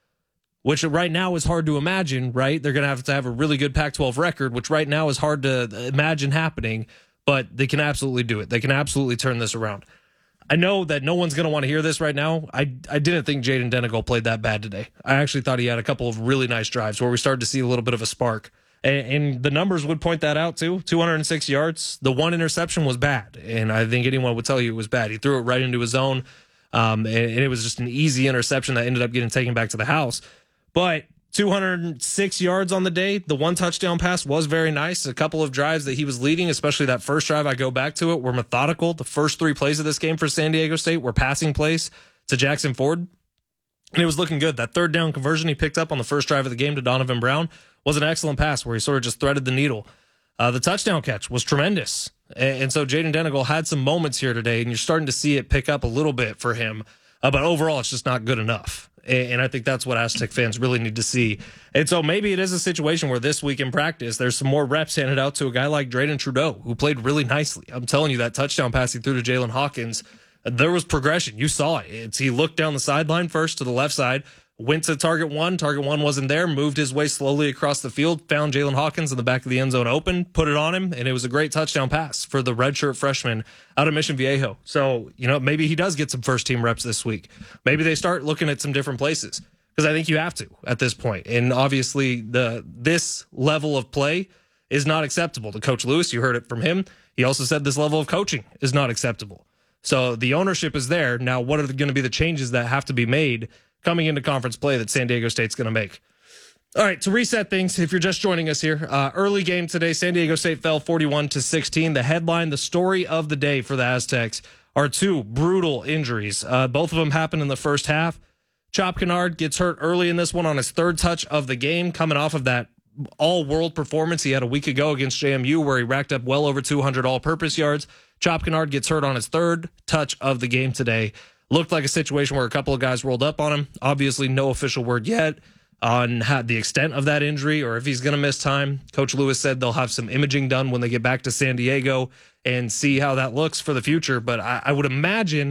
which right now is hard to imagine, right? They're going to have to have a really good Pac twelve record, which right now is hard to imagine happening, but they can absolutely do it. They can absolutely turn this around. I know that no one's going to want to hear this right now. I I didn't think Jaden Denegal played that bad today. I actually thought he had a couple of really nice drives where we started to see a little bit of a spark. And, and the numbers would point that out too. two hundred six yards. The one interception was bad. And I think anyone would tell you it was bad. He threw it right into his zone. Um, and, and it was just an easy interception that ended up getting taken back to the house. But two hundred six yards on the day. The one touchdown pass was very nice. A couple of drives that he was leading, especially that first drive, I go back to it, were methodical. The first three plays of this game for San Diego State were passing plays to Jackson Ford. And it was looking good. That third down conversion he picked up on the first drive of the game to Donovan Brown was an excellent pass where he sort of just threaded the needle. Uh, the touchdown catch was tremendous. And, and so Jaden Denegal had some moments here today, and you're starting to see it pick up a little bit for him. Uh, but overall, it's just not good enough. And I think that's what Aztec fans really need to see. And so maybe it is a situation where this week in practice, there's some more reps handed out to a guy like Drayden Trudeau, who played really nicely. I'm telling you, that touchdown pass he threw to Jalen Hawkins, there was progression. You saw it. It's, he looked down the sideline first to the left side, went to target one. Target one wasn't there, moved his way slowly across the field, found Jalen Hawkins in the back of the end zone open, put it on him, and it was a great touchdown pass for the redshirt freshman out of Mission Viejo. So, you know, maybe he does get some first-team reps this week. Maybe they start looking at some different places because I think you have to at this point. And obviously, the this level of play is not acceptable to Coach Lewis. You heard it from him. He also said this level of coaching is not acceptable. So the ownership is there. Now, what are going to be the changes that have to be made coming into conference play that San Diego State's going to make? All right, to reset things, if you're just joining us here, uh, early game today, San Diego State fell forty-one to sixteen. The headline, the story of the day for the Aztecs are two brutal injuries. Uh, both of them happened in the first half. Chop Kennard gets hurt early in this one on his third touch of the game, coming off of that all-world performance he had a week ago against J M U where he racked up well over two hundred all-purpose yards. Chop Kennard gets hurt on his third touch of the game today. Looked like a situation where a couple of guys rolled up on him. Obviously, no official word yet on how, the extent of that injury or if he's going to miss time. Coach Lewis said they'll have some imaging done when they get back to San Diego and see how that looks for the future. But I, I would imagine,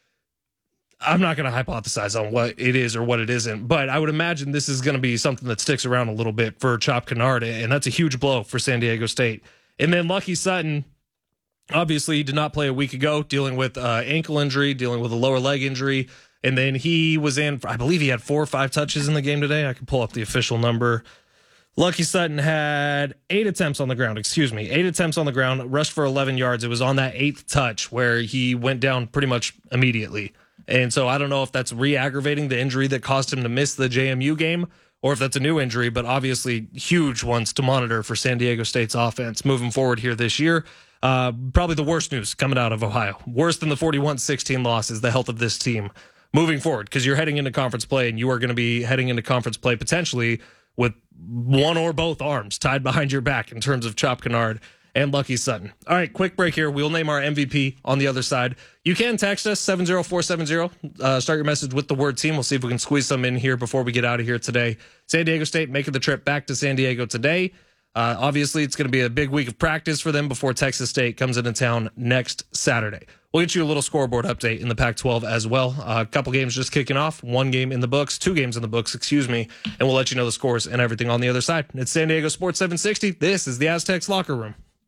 I'm not going to hypothesize on what it is or what it isn't, but I would imagine this is going to be something that sticks around a little bit for Chop Kennard, and that's a huge blow for San Diego State. And then Lucky Sutton, obviously, he did not play a week ago, dealing with uh, ankle injury, dealing with a lower leg injury. And then he was in, I believe he had four or five touches in the game today. I can pull up the official number. Lucky Sutton had eight attempts on the ground, excuse me, eight attempts on the ground, rushed for eleven yards. It was on that eighth touch where he went down pretty much immediately. And so I don't know if that's re-aggravating the injury that caused him to miss the J M U game or if that's a new injury, but obviously huge ones to monitor for San Diego State's offense moving forward here this year. Uh, probably the worst news coming out of Ohio. Worse than the forty-one sixteen loss is the health of this team moving forward, because you're heading into conference play and you are going to be heading into conference play potentially with one or both arms tied behind your back in terms of Chop Kennard and Lucky Sutton. All right, quick break here. We'll name our M V P on the other side. You can text us seven zero four seven zero. Uh, start your message with the word team. We'll see if we can squeeze some in here before we get out of here today. San Diego State making the trip back to San Diego today. Uh, obviously, it's going to be a big week of practice for them before Texas State comes into town next Saturday. We'll get you a little scoreboard update in the Pac twelve as well. Uh, a couple games just kicking off. One game in the books, two games in the books, excuse me, and we'll let you know the scores and everything on the other side. It's San Diego Sports seven sixty. This is the Aztecs Locker Room.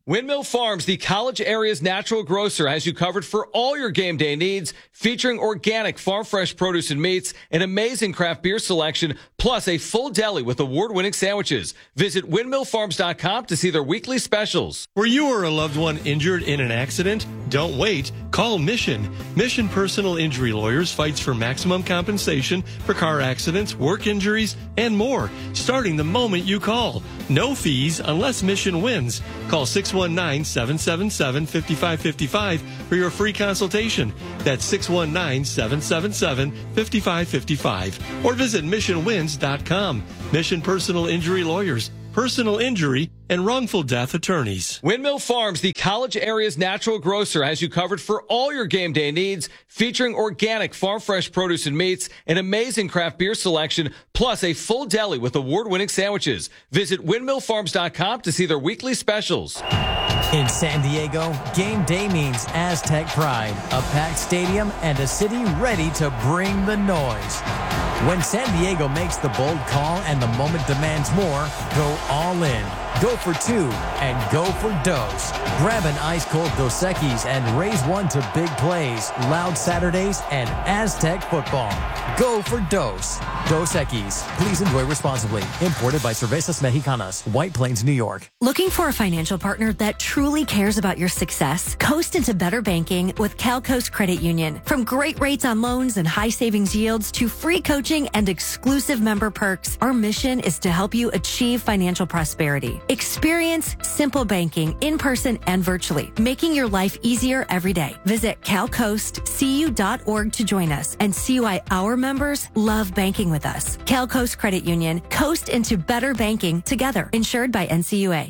Windmill Farms, the college area's natural grocer, has you covered for all your game day needs, featuring organic, farm-fresh produce and meats, an amazing craft beer selection, plus a full deli with award-winning sandwiches. Visit windmill farms dot com to see their weekly specials. Were you or a loved one injured in an accident? Don't wait. Call Mission. Mission Personal Injury Lawyers fights for maximum compensation for car accidents, work injuries, and more, starting the moment you call. No fees unless Mission wins. Call six one nine, seven seven seven, five five five five for your free consultation. That's six one nine, seven seven seven, five five five five. Or visit mission wins dot com. Mission Personal Injury Lawyers. Personal injury and wrongful death attorneys. Windmill Farms, the college area's natural grocer, has you covered for all your game day needs, featuring organic, farm-fresh produce and meats, an amazing craft beer selection, plus a full deli with award-winning sandwiches. Visit windmill farms dot com to see their weekly specials. In San Diego, game day means Aztec pride, a packed stadium, and a city ready to bring the noise. When San Diego makes the bold call and the moment demands more, go all in. Go for two and go for Dos. Grab an ice-cold Dos Equis and raise one to big plays, loud Saturdays, and Aztec football. Go for Dos. Dos Equis. Please enjoy responsibly. Imported by Cervezas Mexicanas, White Plains, New York. Looking for a financial partner that truly cares about your success? Coast into better banking with CalCoast Credit Union. From great rates on loans and high savings yields to free coaching and exclusive member perks, our mission is to help you achieve financial prosperity. Experience simple banking in person and virtually, making your life easier every day. Visit cal coast c u dot org to join us and see why our members love banking with us. CalCoast Credit Union, coast into better banking together. Insured by N C U A.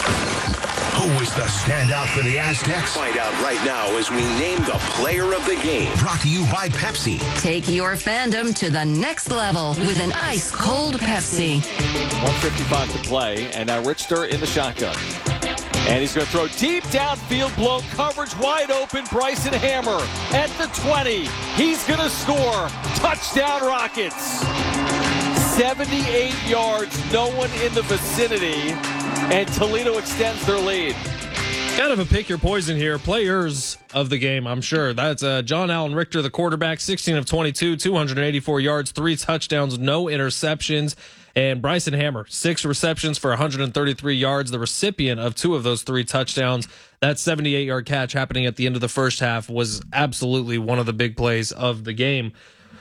Who is the standout for the Aztecs? Find out right now as we name the player of the game. Brought to you by Pepsi. Take your fandom to the next level with an ice-cold Pepsi. one fifty-five to play, and now Richter in the shotgun. And he's going to throw deep downfield, blown coverage, wide open. Bryson Hammer at the twenty. He's going to score. Touchdown Rockets. seventy-eight yards, no one in the vicinity, and Toledo extends their lead. Kind of a pick your poison here. Players of the game, I'm sure. That's uh, John Allen Richter, the quarterback, sixteen of twenty-two, two hundred eighty-four yards, three touchdowns, no interceptions. And Bryson Hammer, six receptions for one hundred thirty-three yards, the recipient of two of those three touchdowns. That seventy-eight-yard catch happening at the end of the first half was absolutely one of the big plays of the game.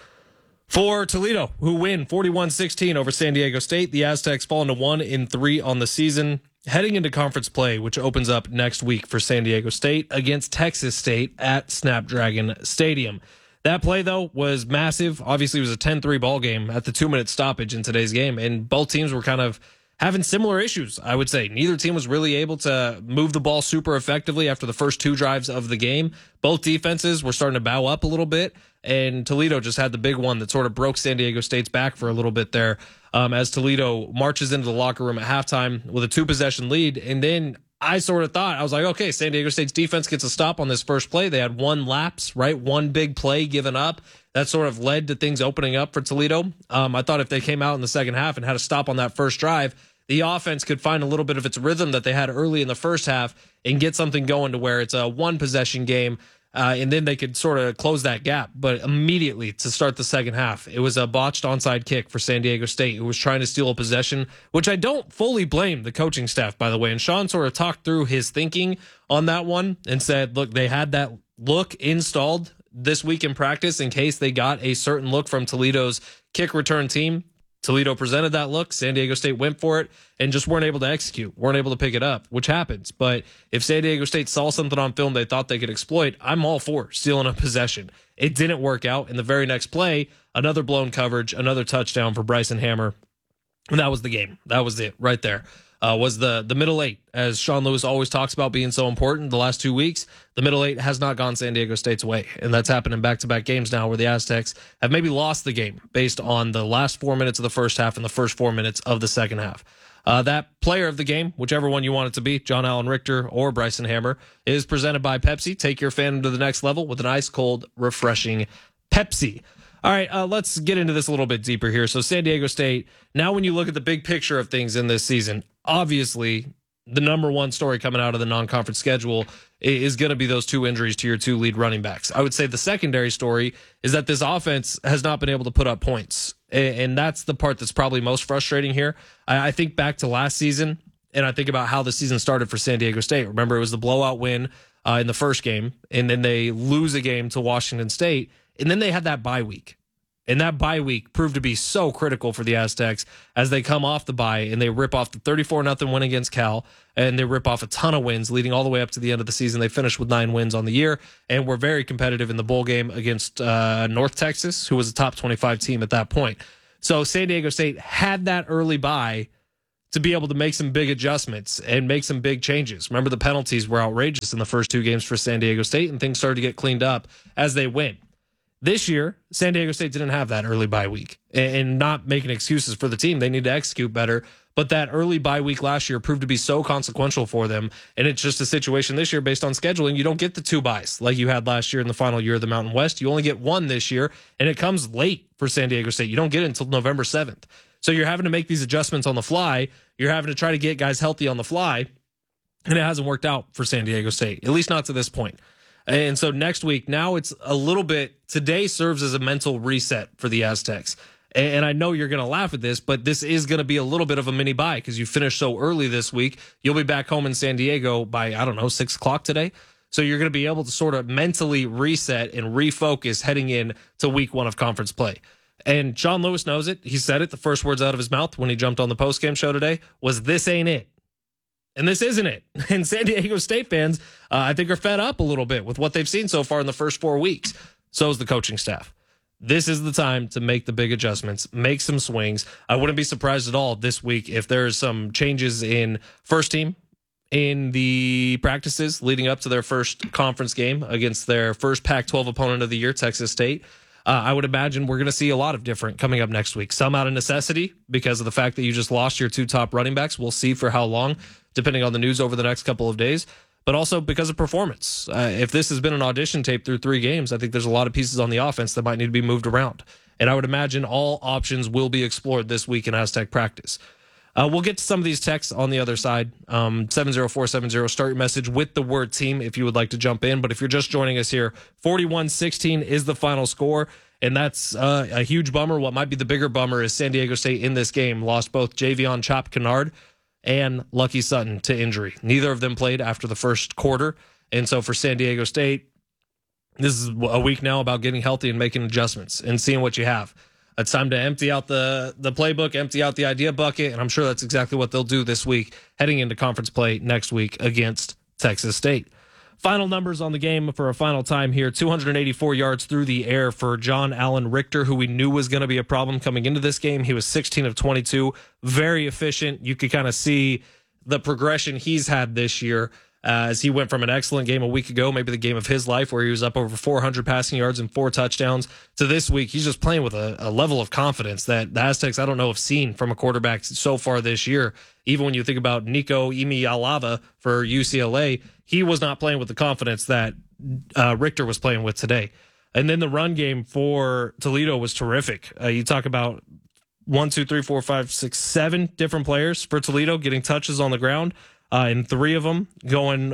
For Toledo, who win forty-one sixteen over San Diego State, the Aztecs fall into one in three on the season, heading into conference play, which opens up next week for San Diego State against Texas State at Snapdragon Stadium. That play, though, was massive. Obviously, it was a ten three ball game at the two-minute stoppage in today's game, and both teams were kind of having similar issues, I would say. Neither team was really able to move the ball super effectively after the first two drives of the game. Both defenses were starting to bow up a little bit, and Toledo just had the big one that sort of broke San Diego State's back for a little bit there um, as Toledo marches into the locker room at halftime with a two-possession lead. And then I sort of thought, I was like, okay, San Diego State's defense gets a stop on this first play. They had one lapse, right? One big play given up. That sort of led to things opening up for Toledo. Um, I thought if they came out in the second half and had a stop on that first drive, the offense could find a little bit of its rhythm that they had early in the first half and get something going to where it's a one-possession game, uh, and then they could sort of close that gap. But immediately to start the second half, it was a botched onside kick for San Diego State, who was trying to steal a possession, which I don't fully blame the coaching staff, by the way. And Sean sort of talked through his thinking on that one and said, look, they had that look installed this week in practice in case they got a certain look from Toledo's kick return team. Toledo presented that look. San Diego State went for it and just weren't able to execute, weren't able to pick it up, which happens. But if San Diego State saw something on film they thought they could exploit, I'm all for stealing a possession. It didn't work out. In the very next play, another blown coverage, another touchdown for Bryson Hammer. And that was the game. That was it right there. Uh, was the the middle eight, as Sean Lewis always talks about being so important the last two weeks. The middle eight has not gone San Diego State's way, and that's happened in back-to-back games now where the Aztecs have maybe lost the game based on the last four minutes of the first half and the first four minutes of the second half. Uh, that player of the game, whichever one you want it to be, John Allen Richter or Bryson Hammer, is presented by Pepsi. Take your fandom to the next level with an ice-cold, refreshing Pepsi. All right, uh, let's get into this a little bit deeper here. So San Diego State, now when you look at the big picture of things in this season, obviously the number one story coming out of the non-conference schedule is going to be those two injuries to your two lead running backs. I would say the secondary story is that this offense has not been able to put up points. And that's the part that's probably most frustrating here. I think back to last season, and I think about how the season started for San Diego State. Remember, it was the blowout win uh, in the first game, and then they lose a game to Washington State, and then they had that bye week. And that bye week proved to be so critical for the Aztecs as they come off the bye and they rip off the thirty-four nothing win against Cal, and they rip off a ton of wins leading all the way up to the end of the season. They finished with nine wins on the year and were very competitive in the bowl game against uh, North Texas, who was a top twenty-five team at that point. So San Diego State had that early bye to be able to make some big adjustments and make some big changes. Remember, the penalties were outrageous in the first two games for San Diego State, and things started to get cleaned up as they went. This year, San Diego State didn't have that early bye week, and not making excuses for the team. They need to execute better. But that early bye week last year proved to be so consequential for them. And it's just a situation this year based on scheduling. You don't get the two byes like you had last year in the final year of the Mountain West. You only get one this year, and it comes late for San Diego State. You don't get it until November seventh. So you're having to make these adjustments on the fly. You're having to try to get guys healthy on the fly. And it hasn't worked out for San Diego State, at least not to this point. And so next week, now it's a little bit, today serves as a mental reset for the Aztecs. And I know you're going to laugh at this, but this is going to be a little bit of a mini bye because you finished so early this week. You'll be back home in San Diego by, I don't know, six o'clock today. So you're going to be able to sort of mentally reset and refocus heading in to week one of conference play. And Sean Lewis knows it. He said it. The first words out of his mouth when he jumped on the postgame show today was, "This ain't it." And this isn't it. And San Diego State fans, uh, I think, are fed up a little bit with what they've seen so far in the first four weeks. So is the coaching staff. This is the time to make the big adjustments, make some swings. I wouldn't be surprised at all this week if there's some changes in first team in the practices leading up to their first conference game against their first Pac twelve opponent of the year, Texas State. Uh, I would imagine we're going to see a lot of different coming up next week. Some out of necessity because of the fact that you just lost your two top running backs. We'll see for how long, depending on the news over the next couple of days, but also because of performance. Uh, if this has been an audition tape through three games, I think there's a lot of pieces on the offense that might need to be moved around. And I would imagine all options will be explored this week in Aztec practice. Uh, we'll get to some of these texts on the other side. Um, seven zero four seven zero, start your message with the word team if you would like to jump in. But if you're just joining us here, forty-one sixteen is the final score. And that's uh, a huge bummer. What might be the bigger bummer is San Diego State in this game lost both Javion Chop Kennard and Lucky Sutton to injury. Neither of them played after the first quarter. And so for San Diego State, this is a week now about getting healthy and making adjustments and seeing what you have. It's time to empty out the, the playbook, empty out the idea bucket, and I'm sure that's exactly what they'll do this week, heading into conference play next week against Texas State. Final numbers on the game for a final time here. two hundred eighty-four yards through the air for John Allen Richter, who we knew was going to be a problem coming into this game. He was sixteen of twenty-two, very efficient. You could kind of see the progression he's had this year uh, as he went from an excellent game a week ago, maybe the game of his life, where he was up over four hundred passing yards and four touchdowns, to this week. He's just playing with a, a level of confidence that the Aztecs, I don't know, have seen from a quarterback so far this year. Even when you think about Nico Imi-Alava for U C L A, he was not playing with the confidence that uh, Richter was playing with today. And then the run game for Toledo was terrific. Uh, you talk about one, two, three, four, five, six, seven different players for Toledo getting touches on the ground, uh, and three of them going,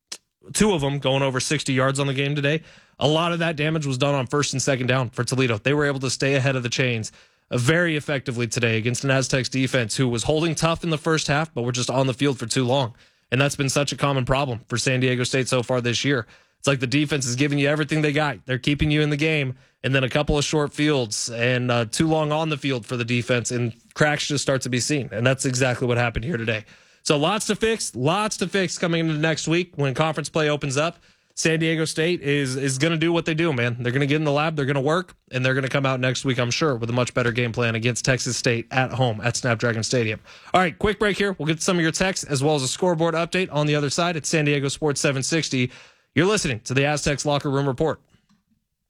two of them going over sixty yards on the game today. A lot of that damage was done on first and second down for Toledo. They were able to stay ahead of the chains uh, very effectively today against an Aztecs defense who was holding tough in the first half, but were just on the field for too long. And that's been such a common problem for San Diego State so far this year. It's like the defense is giving you everything they got. They're keeping you in the game, and then a couple of short fields and uh, too long on the field for the defense, and cracks just start to be seen. And that's exactly what happened here today. So lots to fix, lots to fix coming into next week when conference play opens up. San Diego State is is going to do what they do, man. They're going to get in the lab, they're going to work, and they're going to come out next week, I'm sure, with a much better game plan against Texas State at home at Snapdragon Stadium. All right, quick break here. We'll get to some of your texts as well as a scoreboard update on the other side at San Diego Sports seven sixty. You're listening to the Aztecs Locker Room Report.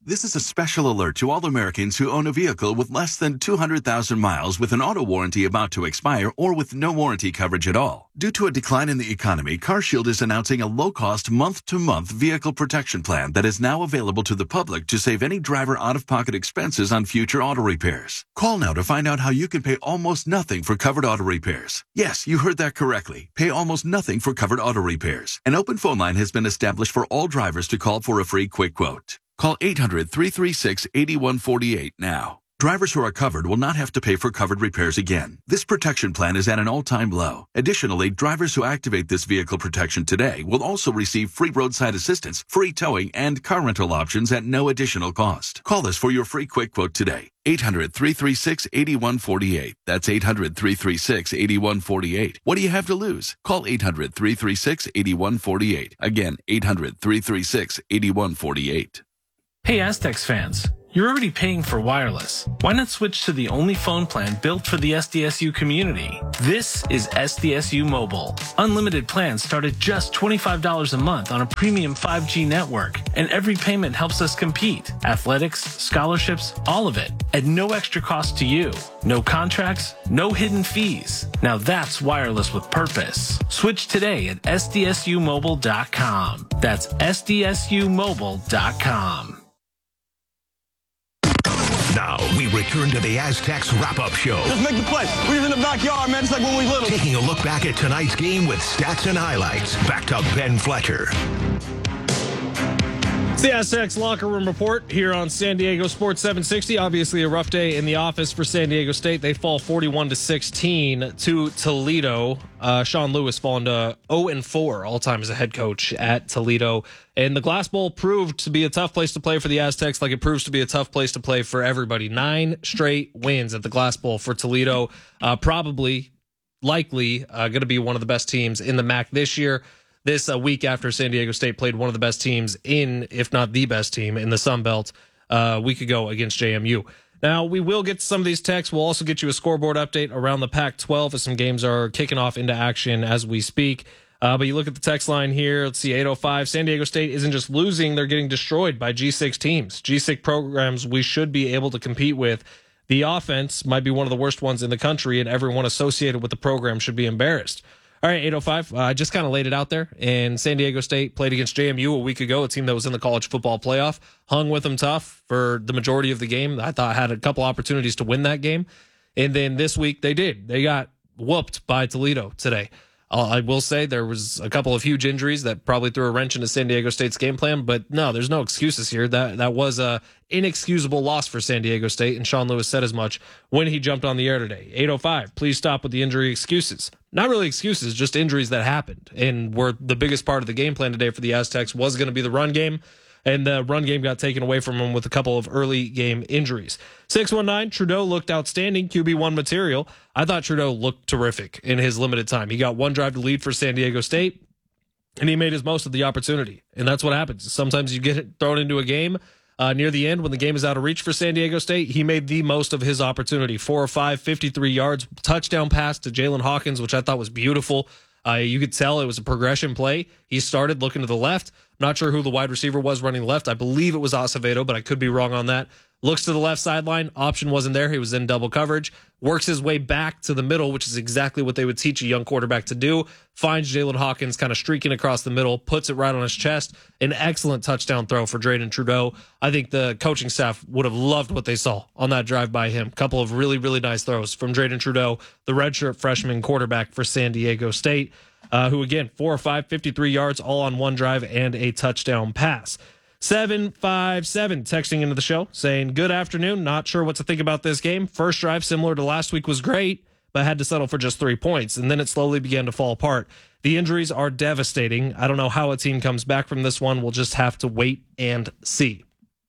This is a special alert to all Americans who own a vehicle with less than two hundred thousand miles with an auto warranty about to expire or with no warranty coverage at all. Due to a decline in the economy, CarShield is announcing a low-cost month-to-month vehicle protection plan that is now available to the public to save any driver out-of-pocket expenses on future auto repairs. Call now to find out how you can pay almost nothing for covered auto repairs. Yes, you heard that correctly. Pay almost nothing for covered auto repairs. An open phone line has been established for all drivers to call for a free quick quote. Call eight hundred, three three six, eight one four eight now. Drivers who are covered will not have to pay for covered repairs again. This protection plan is at an all-time low. Additionally, drivers who activate this vehicle protection today will also receive free roadside assistance, free towing, and car rental options at no additional cost. Call us for your free quick quote today. eight hundred, three three six, eight one four eight. That's eight hundred, three three six, eight one four eight. What do you have to lose? Call eight hundred, three three six, eight one four eight. Again, eight hundred, three three six, eight one four eight. Hey Aztecs fans, you're already paying for wireless. Why not switch to the only phone plan built for the S D S U community? This is S D S U Mobile. Unlimited plans start at just twenty-five dollars a month on a premium five G network, and every payment helps us compete. Athletics, scholarships, all of it, at no extra cost to you. No contracts, no hidden fees. Now that's wireless with purpose. Switch today at S D S U mobile dot com. That's S D S U mobile dot com. Now, we return to the Aztecs wrap-up show. Just make the play. We're in the backyard, man. It's like when we little. Taking a look back at tonight's game with stats and highlights. Back to Ben Fletcher. It's the Aztecs Locker Room Report here on San Diego Sports seven sixty. Obviously a rough day in the office for San Diego State. They fall forty-one to sixteen to Toledo. Uh, Sean Lewis falling to oh and four all-time as a head coach at Toledo. And the Glass Bowl proved to be a tough place to play for the Aztecs, like it proves to be a tough place to play for everybody. Nine straight wins at the Glass Bowl for Toledo. Uh, probably, likely, uh, going to be one of the best teams in the M A C this year. This a week after San Diego State played one of the best teams in, if not the best team in the Sun Belt uh, a week ago against J M U. Now, we will get to some of these texts. We'll also get you a scoreboard update around the Pac twelve as some games are kicking off into action as we speak. Uh, but you look at the text line here. Let's see, eight oh five. San Diego State isn't just losing, they're getting destroyed by G six teams. G six programs we should be able to compete with. The offense might be one of the worst ones in the country, and everyone associated with the program should be embarrassed. All right, eight oh five. I uh, just kind of laid it out there. And San Diego State played against J M U a week ago, a team that was in the college football playoff. Hung with them tough for the majority of the game. I thought had a couple opportunities to win that game. And then this week they did. They got whooped by Toledo today. Uh, I will say there was a couple of huge injuries that probably threw a wrench into San Diego State's game plan. But no, there's no excuses here. That that was a inexcusable loss for San Diego State. And Sean Lewis said as much when he jumped on the air today. eight oh five. Please stop with the injury excuses. Not really excuses, just injuries that happened. And were the biggest part of the game plan today for the Aztecs was going to be the run game. And the run game got taken away from him with a couple of early game injuries. six one nine, Trudeau looked outstanding, Q B one material. I thought Trudeau looked terrific in his limited time. He got one drive to lead for San Diego State, and he made his most of the opportunity. And that's what happens. Sometimes you get thrown into a game uh, near the end when the game is out of reach for San Diego State. He made the most of his opportunity. Four or five, fifty-three yards, touchdown pass to Jalen Hawkins, which I thought was beautiful. Uh, you could tell it was a progression play. He started looking to the left. Not sure who the wide receiver was running left. I believe it was Acevedo, but I could be wrong on that. Looks to the left sideline. Option wasn't there. He was in double coverage. Works his way back to the middle, which is exactly what they would teach a young quarterback to do. Finds Jalen Hawkins kind of streaking across the middle, puts it right on his chest. An excellent touchdown throw for Drayden Trudeau. I think the coaching staff would have loved what they saw on that drive by him. Couple of really, really nice throws from Drayden Trudeau, the redshirt freshman quarterback for San Diego State. Uh, who, again, four or five, fifty-three yards, all on one drive and a touchdown pass. seven five seven texting into the show saying, good afternoon. Not sure what to think about this game. First drive, similar to last week, was great, but had to settle for just three points. And then it slowly began to fall apart. The injuries are devastating. I don't know how a team comes back from this one. We'll just have to wait and see.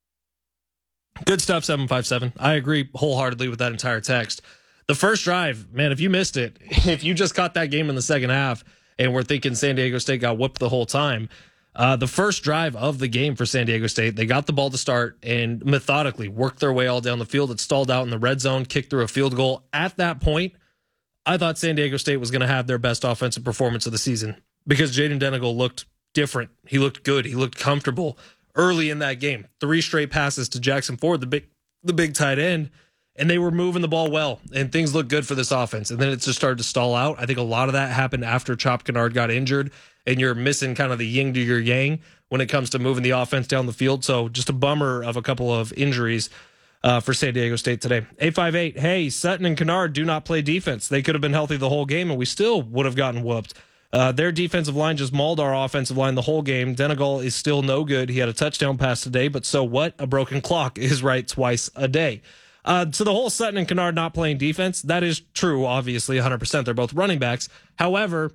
Good stuff, seven five seven. I agree wholeheartedly with that entire text. The first drive, man, if you missed it, if you just caught that game in the second half, and we're thinking San Diego State got whooped the whole time. Uh, the first drive of the game for San Diego State, they got the ball to start and methodically worked their way all down the field. It stalled out in the red zone, kicked through a field goal. At that point, I thought San Diego State was going to have their best offensive performance of the season because Jaden Denegal looked different. He looked good. He looked comfortable early in that game. Three straight passes to Jackson Ford, the big the big tight end, and they were moving the ball well, and things looked good for this offense. And then it just started to stall out. I think a lot of that happened after Chop Kennard got injured, and you're missing kind of the yin to your yang when it comes to moving the offense down the field. So just a bummer of a couple of injuries uh, for San Diego State today. eight five eight, hey, Sutton and Kennard do not play defense. They could have been healthy the whole game, and we still would have gotten whooped. Uh, their defensive line just mauled our offensive line the whole game. Denegal is still no good. He had a touchdown pass today, but so what? A broken clock is right twice a day. Uh, so the whole Sutton and Kennard not playing defense, that is true, obviously, one hundred percent. They're both running backs. However,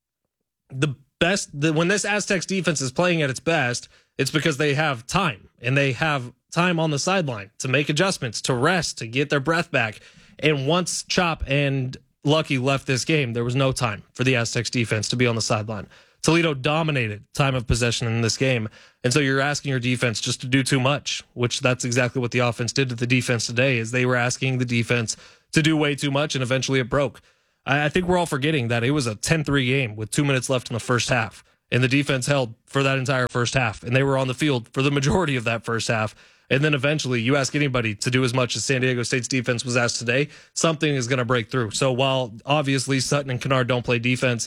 the best the, when this Aztecs defense is playing at its best, it's because they have time, and they have time on the sideline to make adjustments, to rest, to get their breath back. And once Chop and Lucky left this game, there was no time for the Aztecs defense to be on the sideline. Toledo dominated time of possession in this game, and so you're asking your defense just to do too much, which that's exactly what the offense did to the defense today, is they were asking the defense to do way too much, and eventually it broke. I think we're all forgetting that it was a ten three game with two minutes left in the first half, and the defense held for that entire first half, and they were on the field for the majority of that first half. And then eventually you ask anybody to do as much as San Diego State's defense was asked today, something is going to break through. So while obviously Sutton and Kennard don't play defense,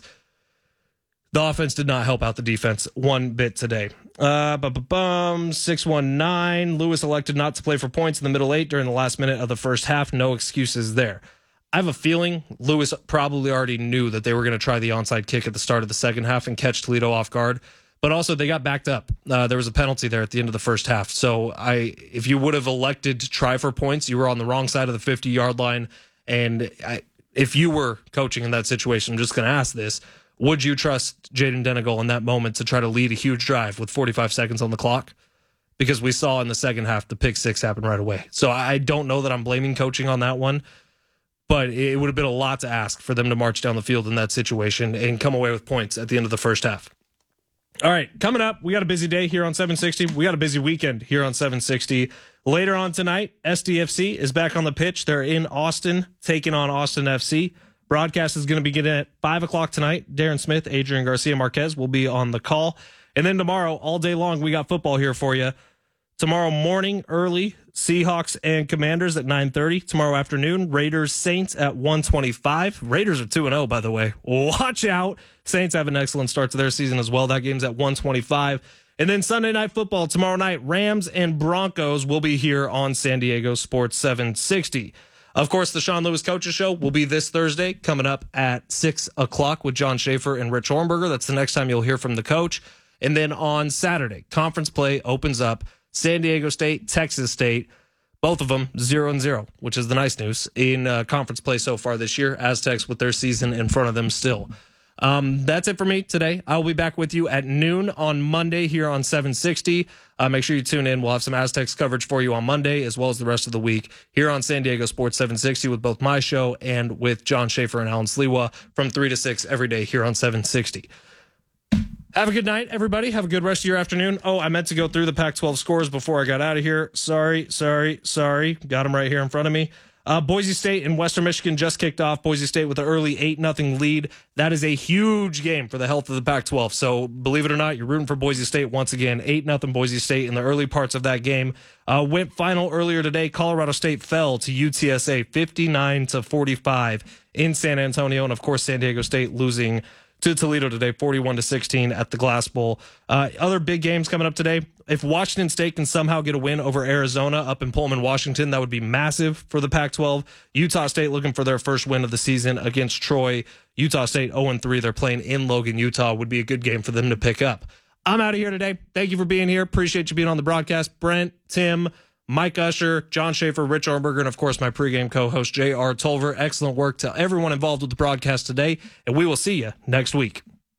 the offense did not help out the defense one bit today. Uh, bum, six one nine, Lewis elected not to play for points in the middle eight during the last minute of the first half. No excuses there. I have a feeling Lewis probably already knew that they were going to try the onside kick at the start of the second half and catch Toledo off guard. But also, they got backed up. Uh, there was a penalty there at the end of the first half. So I, if you would have elected to try for points, you were on the wrong side of the fifty-yard line. And I, if you were coaching in that situation, I'm just going to ask this, would you trust Jaden Denegal in that moment to try to lead a huge drive with forty-five seconds on the clock? Because we saw in the second half the pick six happen right away. So I don't know that I'm blaming coaching on that one, but it would have been a lot to ask for them to march down the field in that situation and come away with points at the end of the first half. All right, coming up, we got a busy day here on seven sixty. We got a busy weekend here on seven sixty. Later on tonight, S D F C is back on the pitch. They're in Austin, taking on Austin F C. Broadcast is going to begin at five o'clock tonight. Darren Smith, Adrian Garcia Marquez will be on the call. And then tomorrow, all day long, we got football here for you. Tomorrow morning, early, Seahawks and Commanders at nine thirty. Tomorrow afternoon, Raiders Saints at one twenty-five. Raiders are two and oh, by the way. Watch out. Saints have an excellent start to their season as well. That game's at one twenty-five. And then Sunday Night Football tomorrow night, Rams and Broncos will be here on San Diego Sports seven sixty. Of course, the Sean Lewis Coaches Show will be this Thursday, coming up at six o'clock with John Schaefer and Rich Hornberger. That's the next time you'll hear from the coach. And then on Saturday, conference play opens up. San Diego State, Texas State, both of them zero and zero, which is the nice news in uh, conference play so far this year. Aztecs with their season in front of them still. Um, that's it for me today. I'll be back with you at noon on Monday here on seven sixty. Uh, make sure you tune in. We'll have some Aztecs coverage for you on Monday as well as the rest of the week here on San Diego Sports seven sixty with both my show and with John Schaefer and Alan Sliwa from three to six every day here on seven sixty. Have a good night, everybody. Have a good rest of your afternoon. Oh, I meant to go through the Pac twelve scores before I got out of here. Sorry, sorry, sorry. Got them right here in front of me. Uh, Boise State and Western Michigan just kicked off. Boise State with an early eight nothing lead. That is a huge game for the health of the Pac twelve. So believe it or not, you're rooting for Boise State once again. eight nothing Boise State in the early parts of that game. Uh, went final earlier today. Colorado State fell to U T S A fifty-nine to forty-five in San Antonio. And, of course, San Diego State losing to Toledo today, forty-one to sixteen at the Glass Bowl. Uh, other big games coming up today. If Washington State can somehow get a win over Arizona up in Pullman, Washington, that would be massive for the Pac twelve. Utah State looking for their first win of the season against Troy. Utah State oh and three. They're playing in Logan, Utah. Would be a good game for them to pick up. I'm out of here today. Thank you for being here. Appreciate you being on the broadcast. Brent, Tim, Mike Usher, John Schaefer, Rich Ornberger, and, of course, my pregame co-host, J R. Tolver. Excellent work to everyone involved with the broadcast today, and we will see you next week.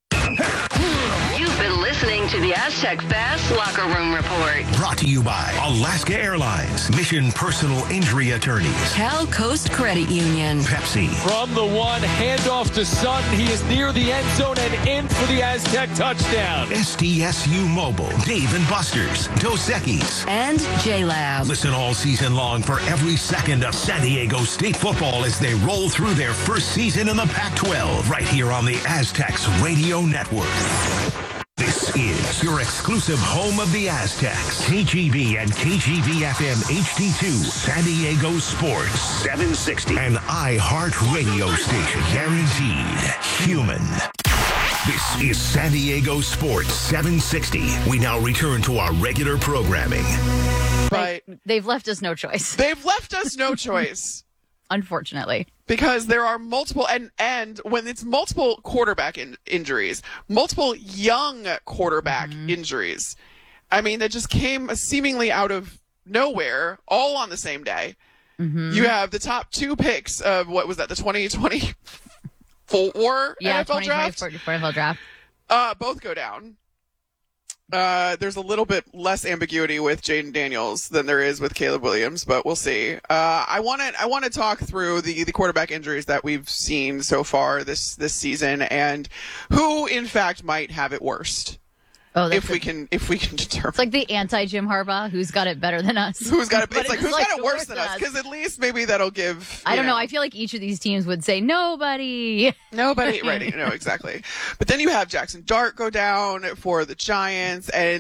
You've been listening to the Aztec Fast Locker Room Report. Brought to you by Alaska Airlines, Mission Personal Injury Attorneys, Cal Coast Credit Union, Pepsi. From the one, handoff to Sutton. He is near the end zone and in for the Aztec touchdown. S D S U Mobile, Dave and Buster's, Dos Equis, and J-Lab. Listen all season long for every second of San Diego State football as they roll through their first season in the Pac twelve, right here on the Aztecs Radio Network. This This is your exclusive home of the Aztecs. K G B and K G B F M H D two, San Diego Sports seven sixty. An iHeart radio station. Guaranteed human. This is San Diego Sports seven sixty. We now return to our regular programming. But they've left us no choice. They've left us no choice. Unfortunately. Because there are multiple, and, and when it's multiple quarterback in, injuries, multiple young quarterback mm-hmm. injuries, I mean, that just came seemingly out of nowhere, all on the same day. Mm-hmm. You have the top two picks of, what was that, the twenty twenty-four yeah, N F L draft? N F L draft. Uh, both go down. Uh, there's a little bit less ambiguity with Jaden Daniels than there is with Caleb Williams, but we'll see. Uh, I want to I want to talk through the, the quarterback injuries that we've seen so far this this season and who, in fact, might have it worst. Oh, if we can, if we can determine. It's like the anti-Jim Harbaugh, who's got it better than us. Who's got it? It's like it's who's like got it worse than us? Because at least maybe that'll give. I don't know. know. I feel like each of these teams would say nobody. Nobody, right? No, exactly. But then you have Jackson Dart go down for the Giants, and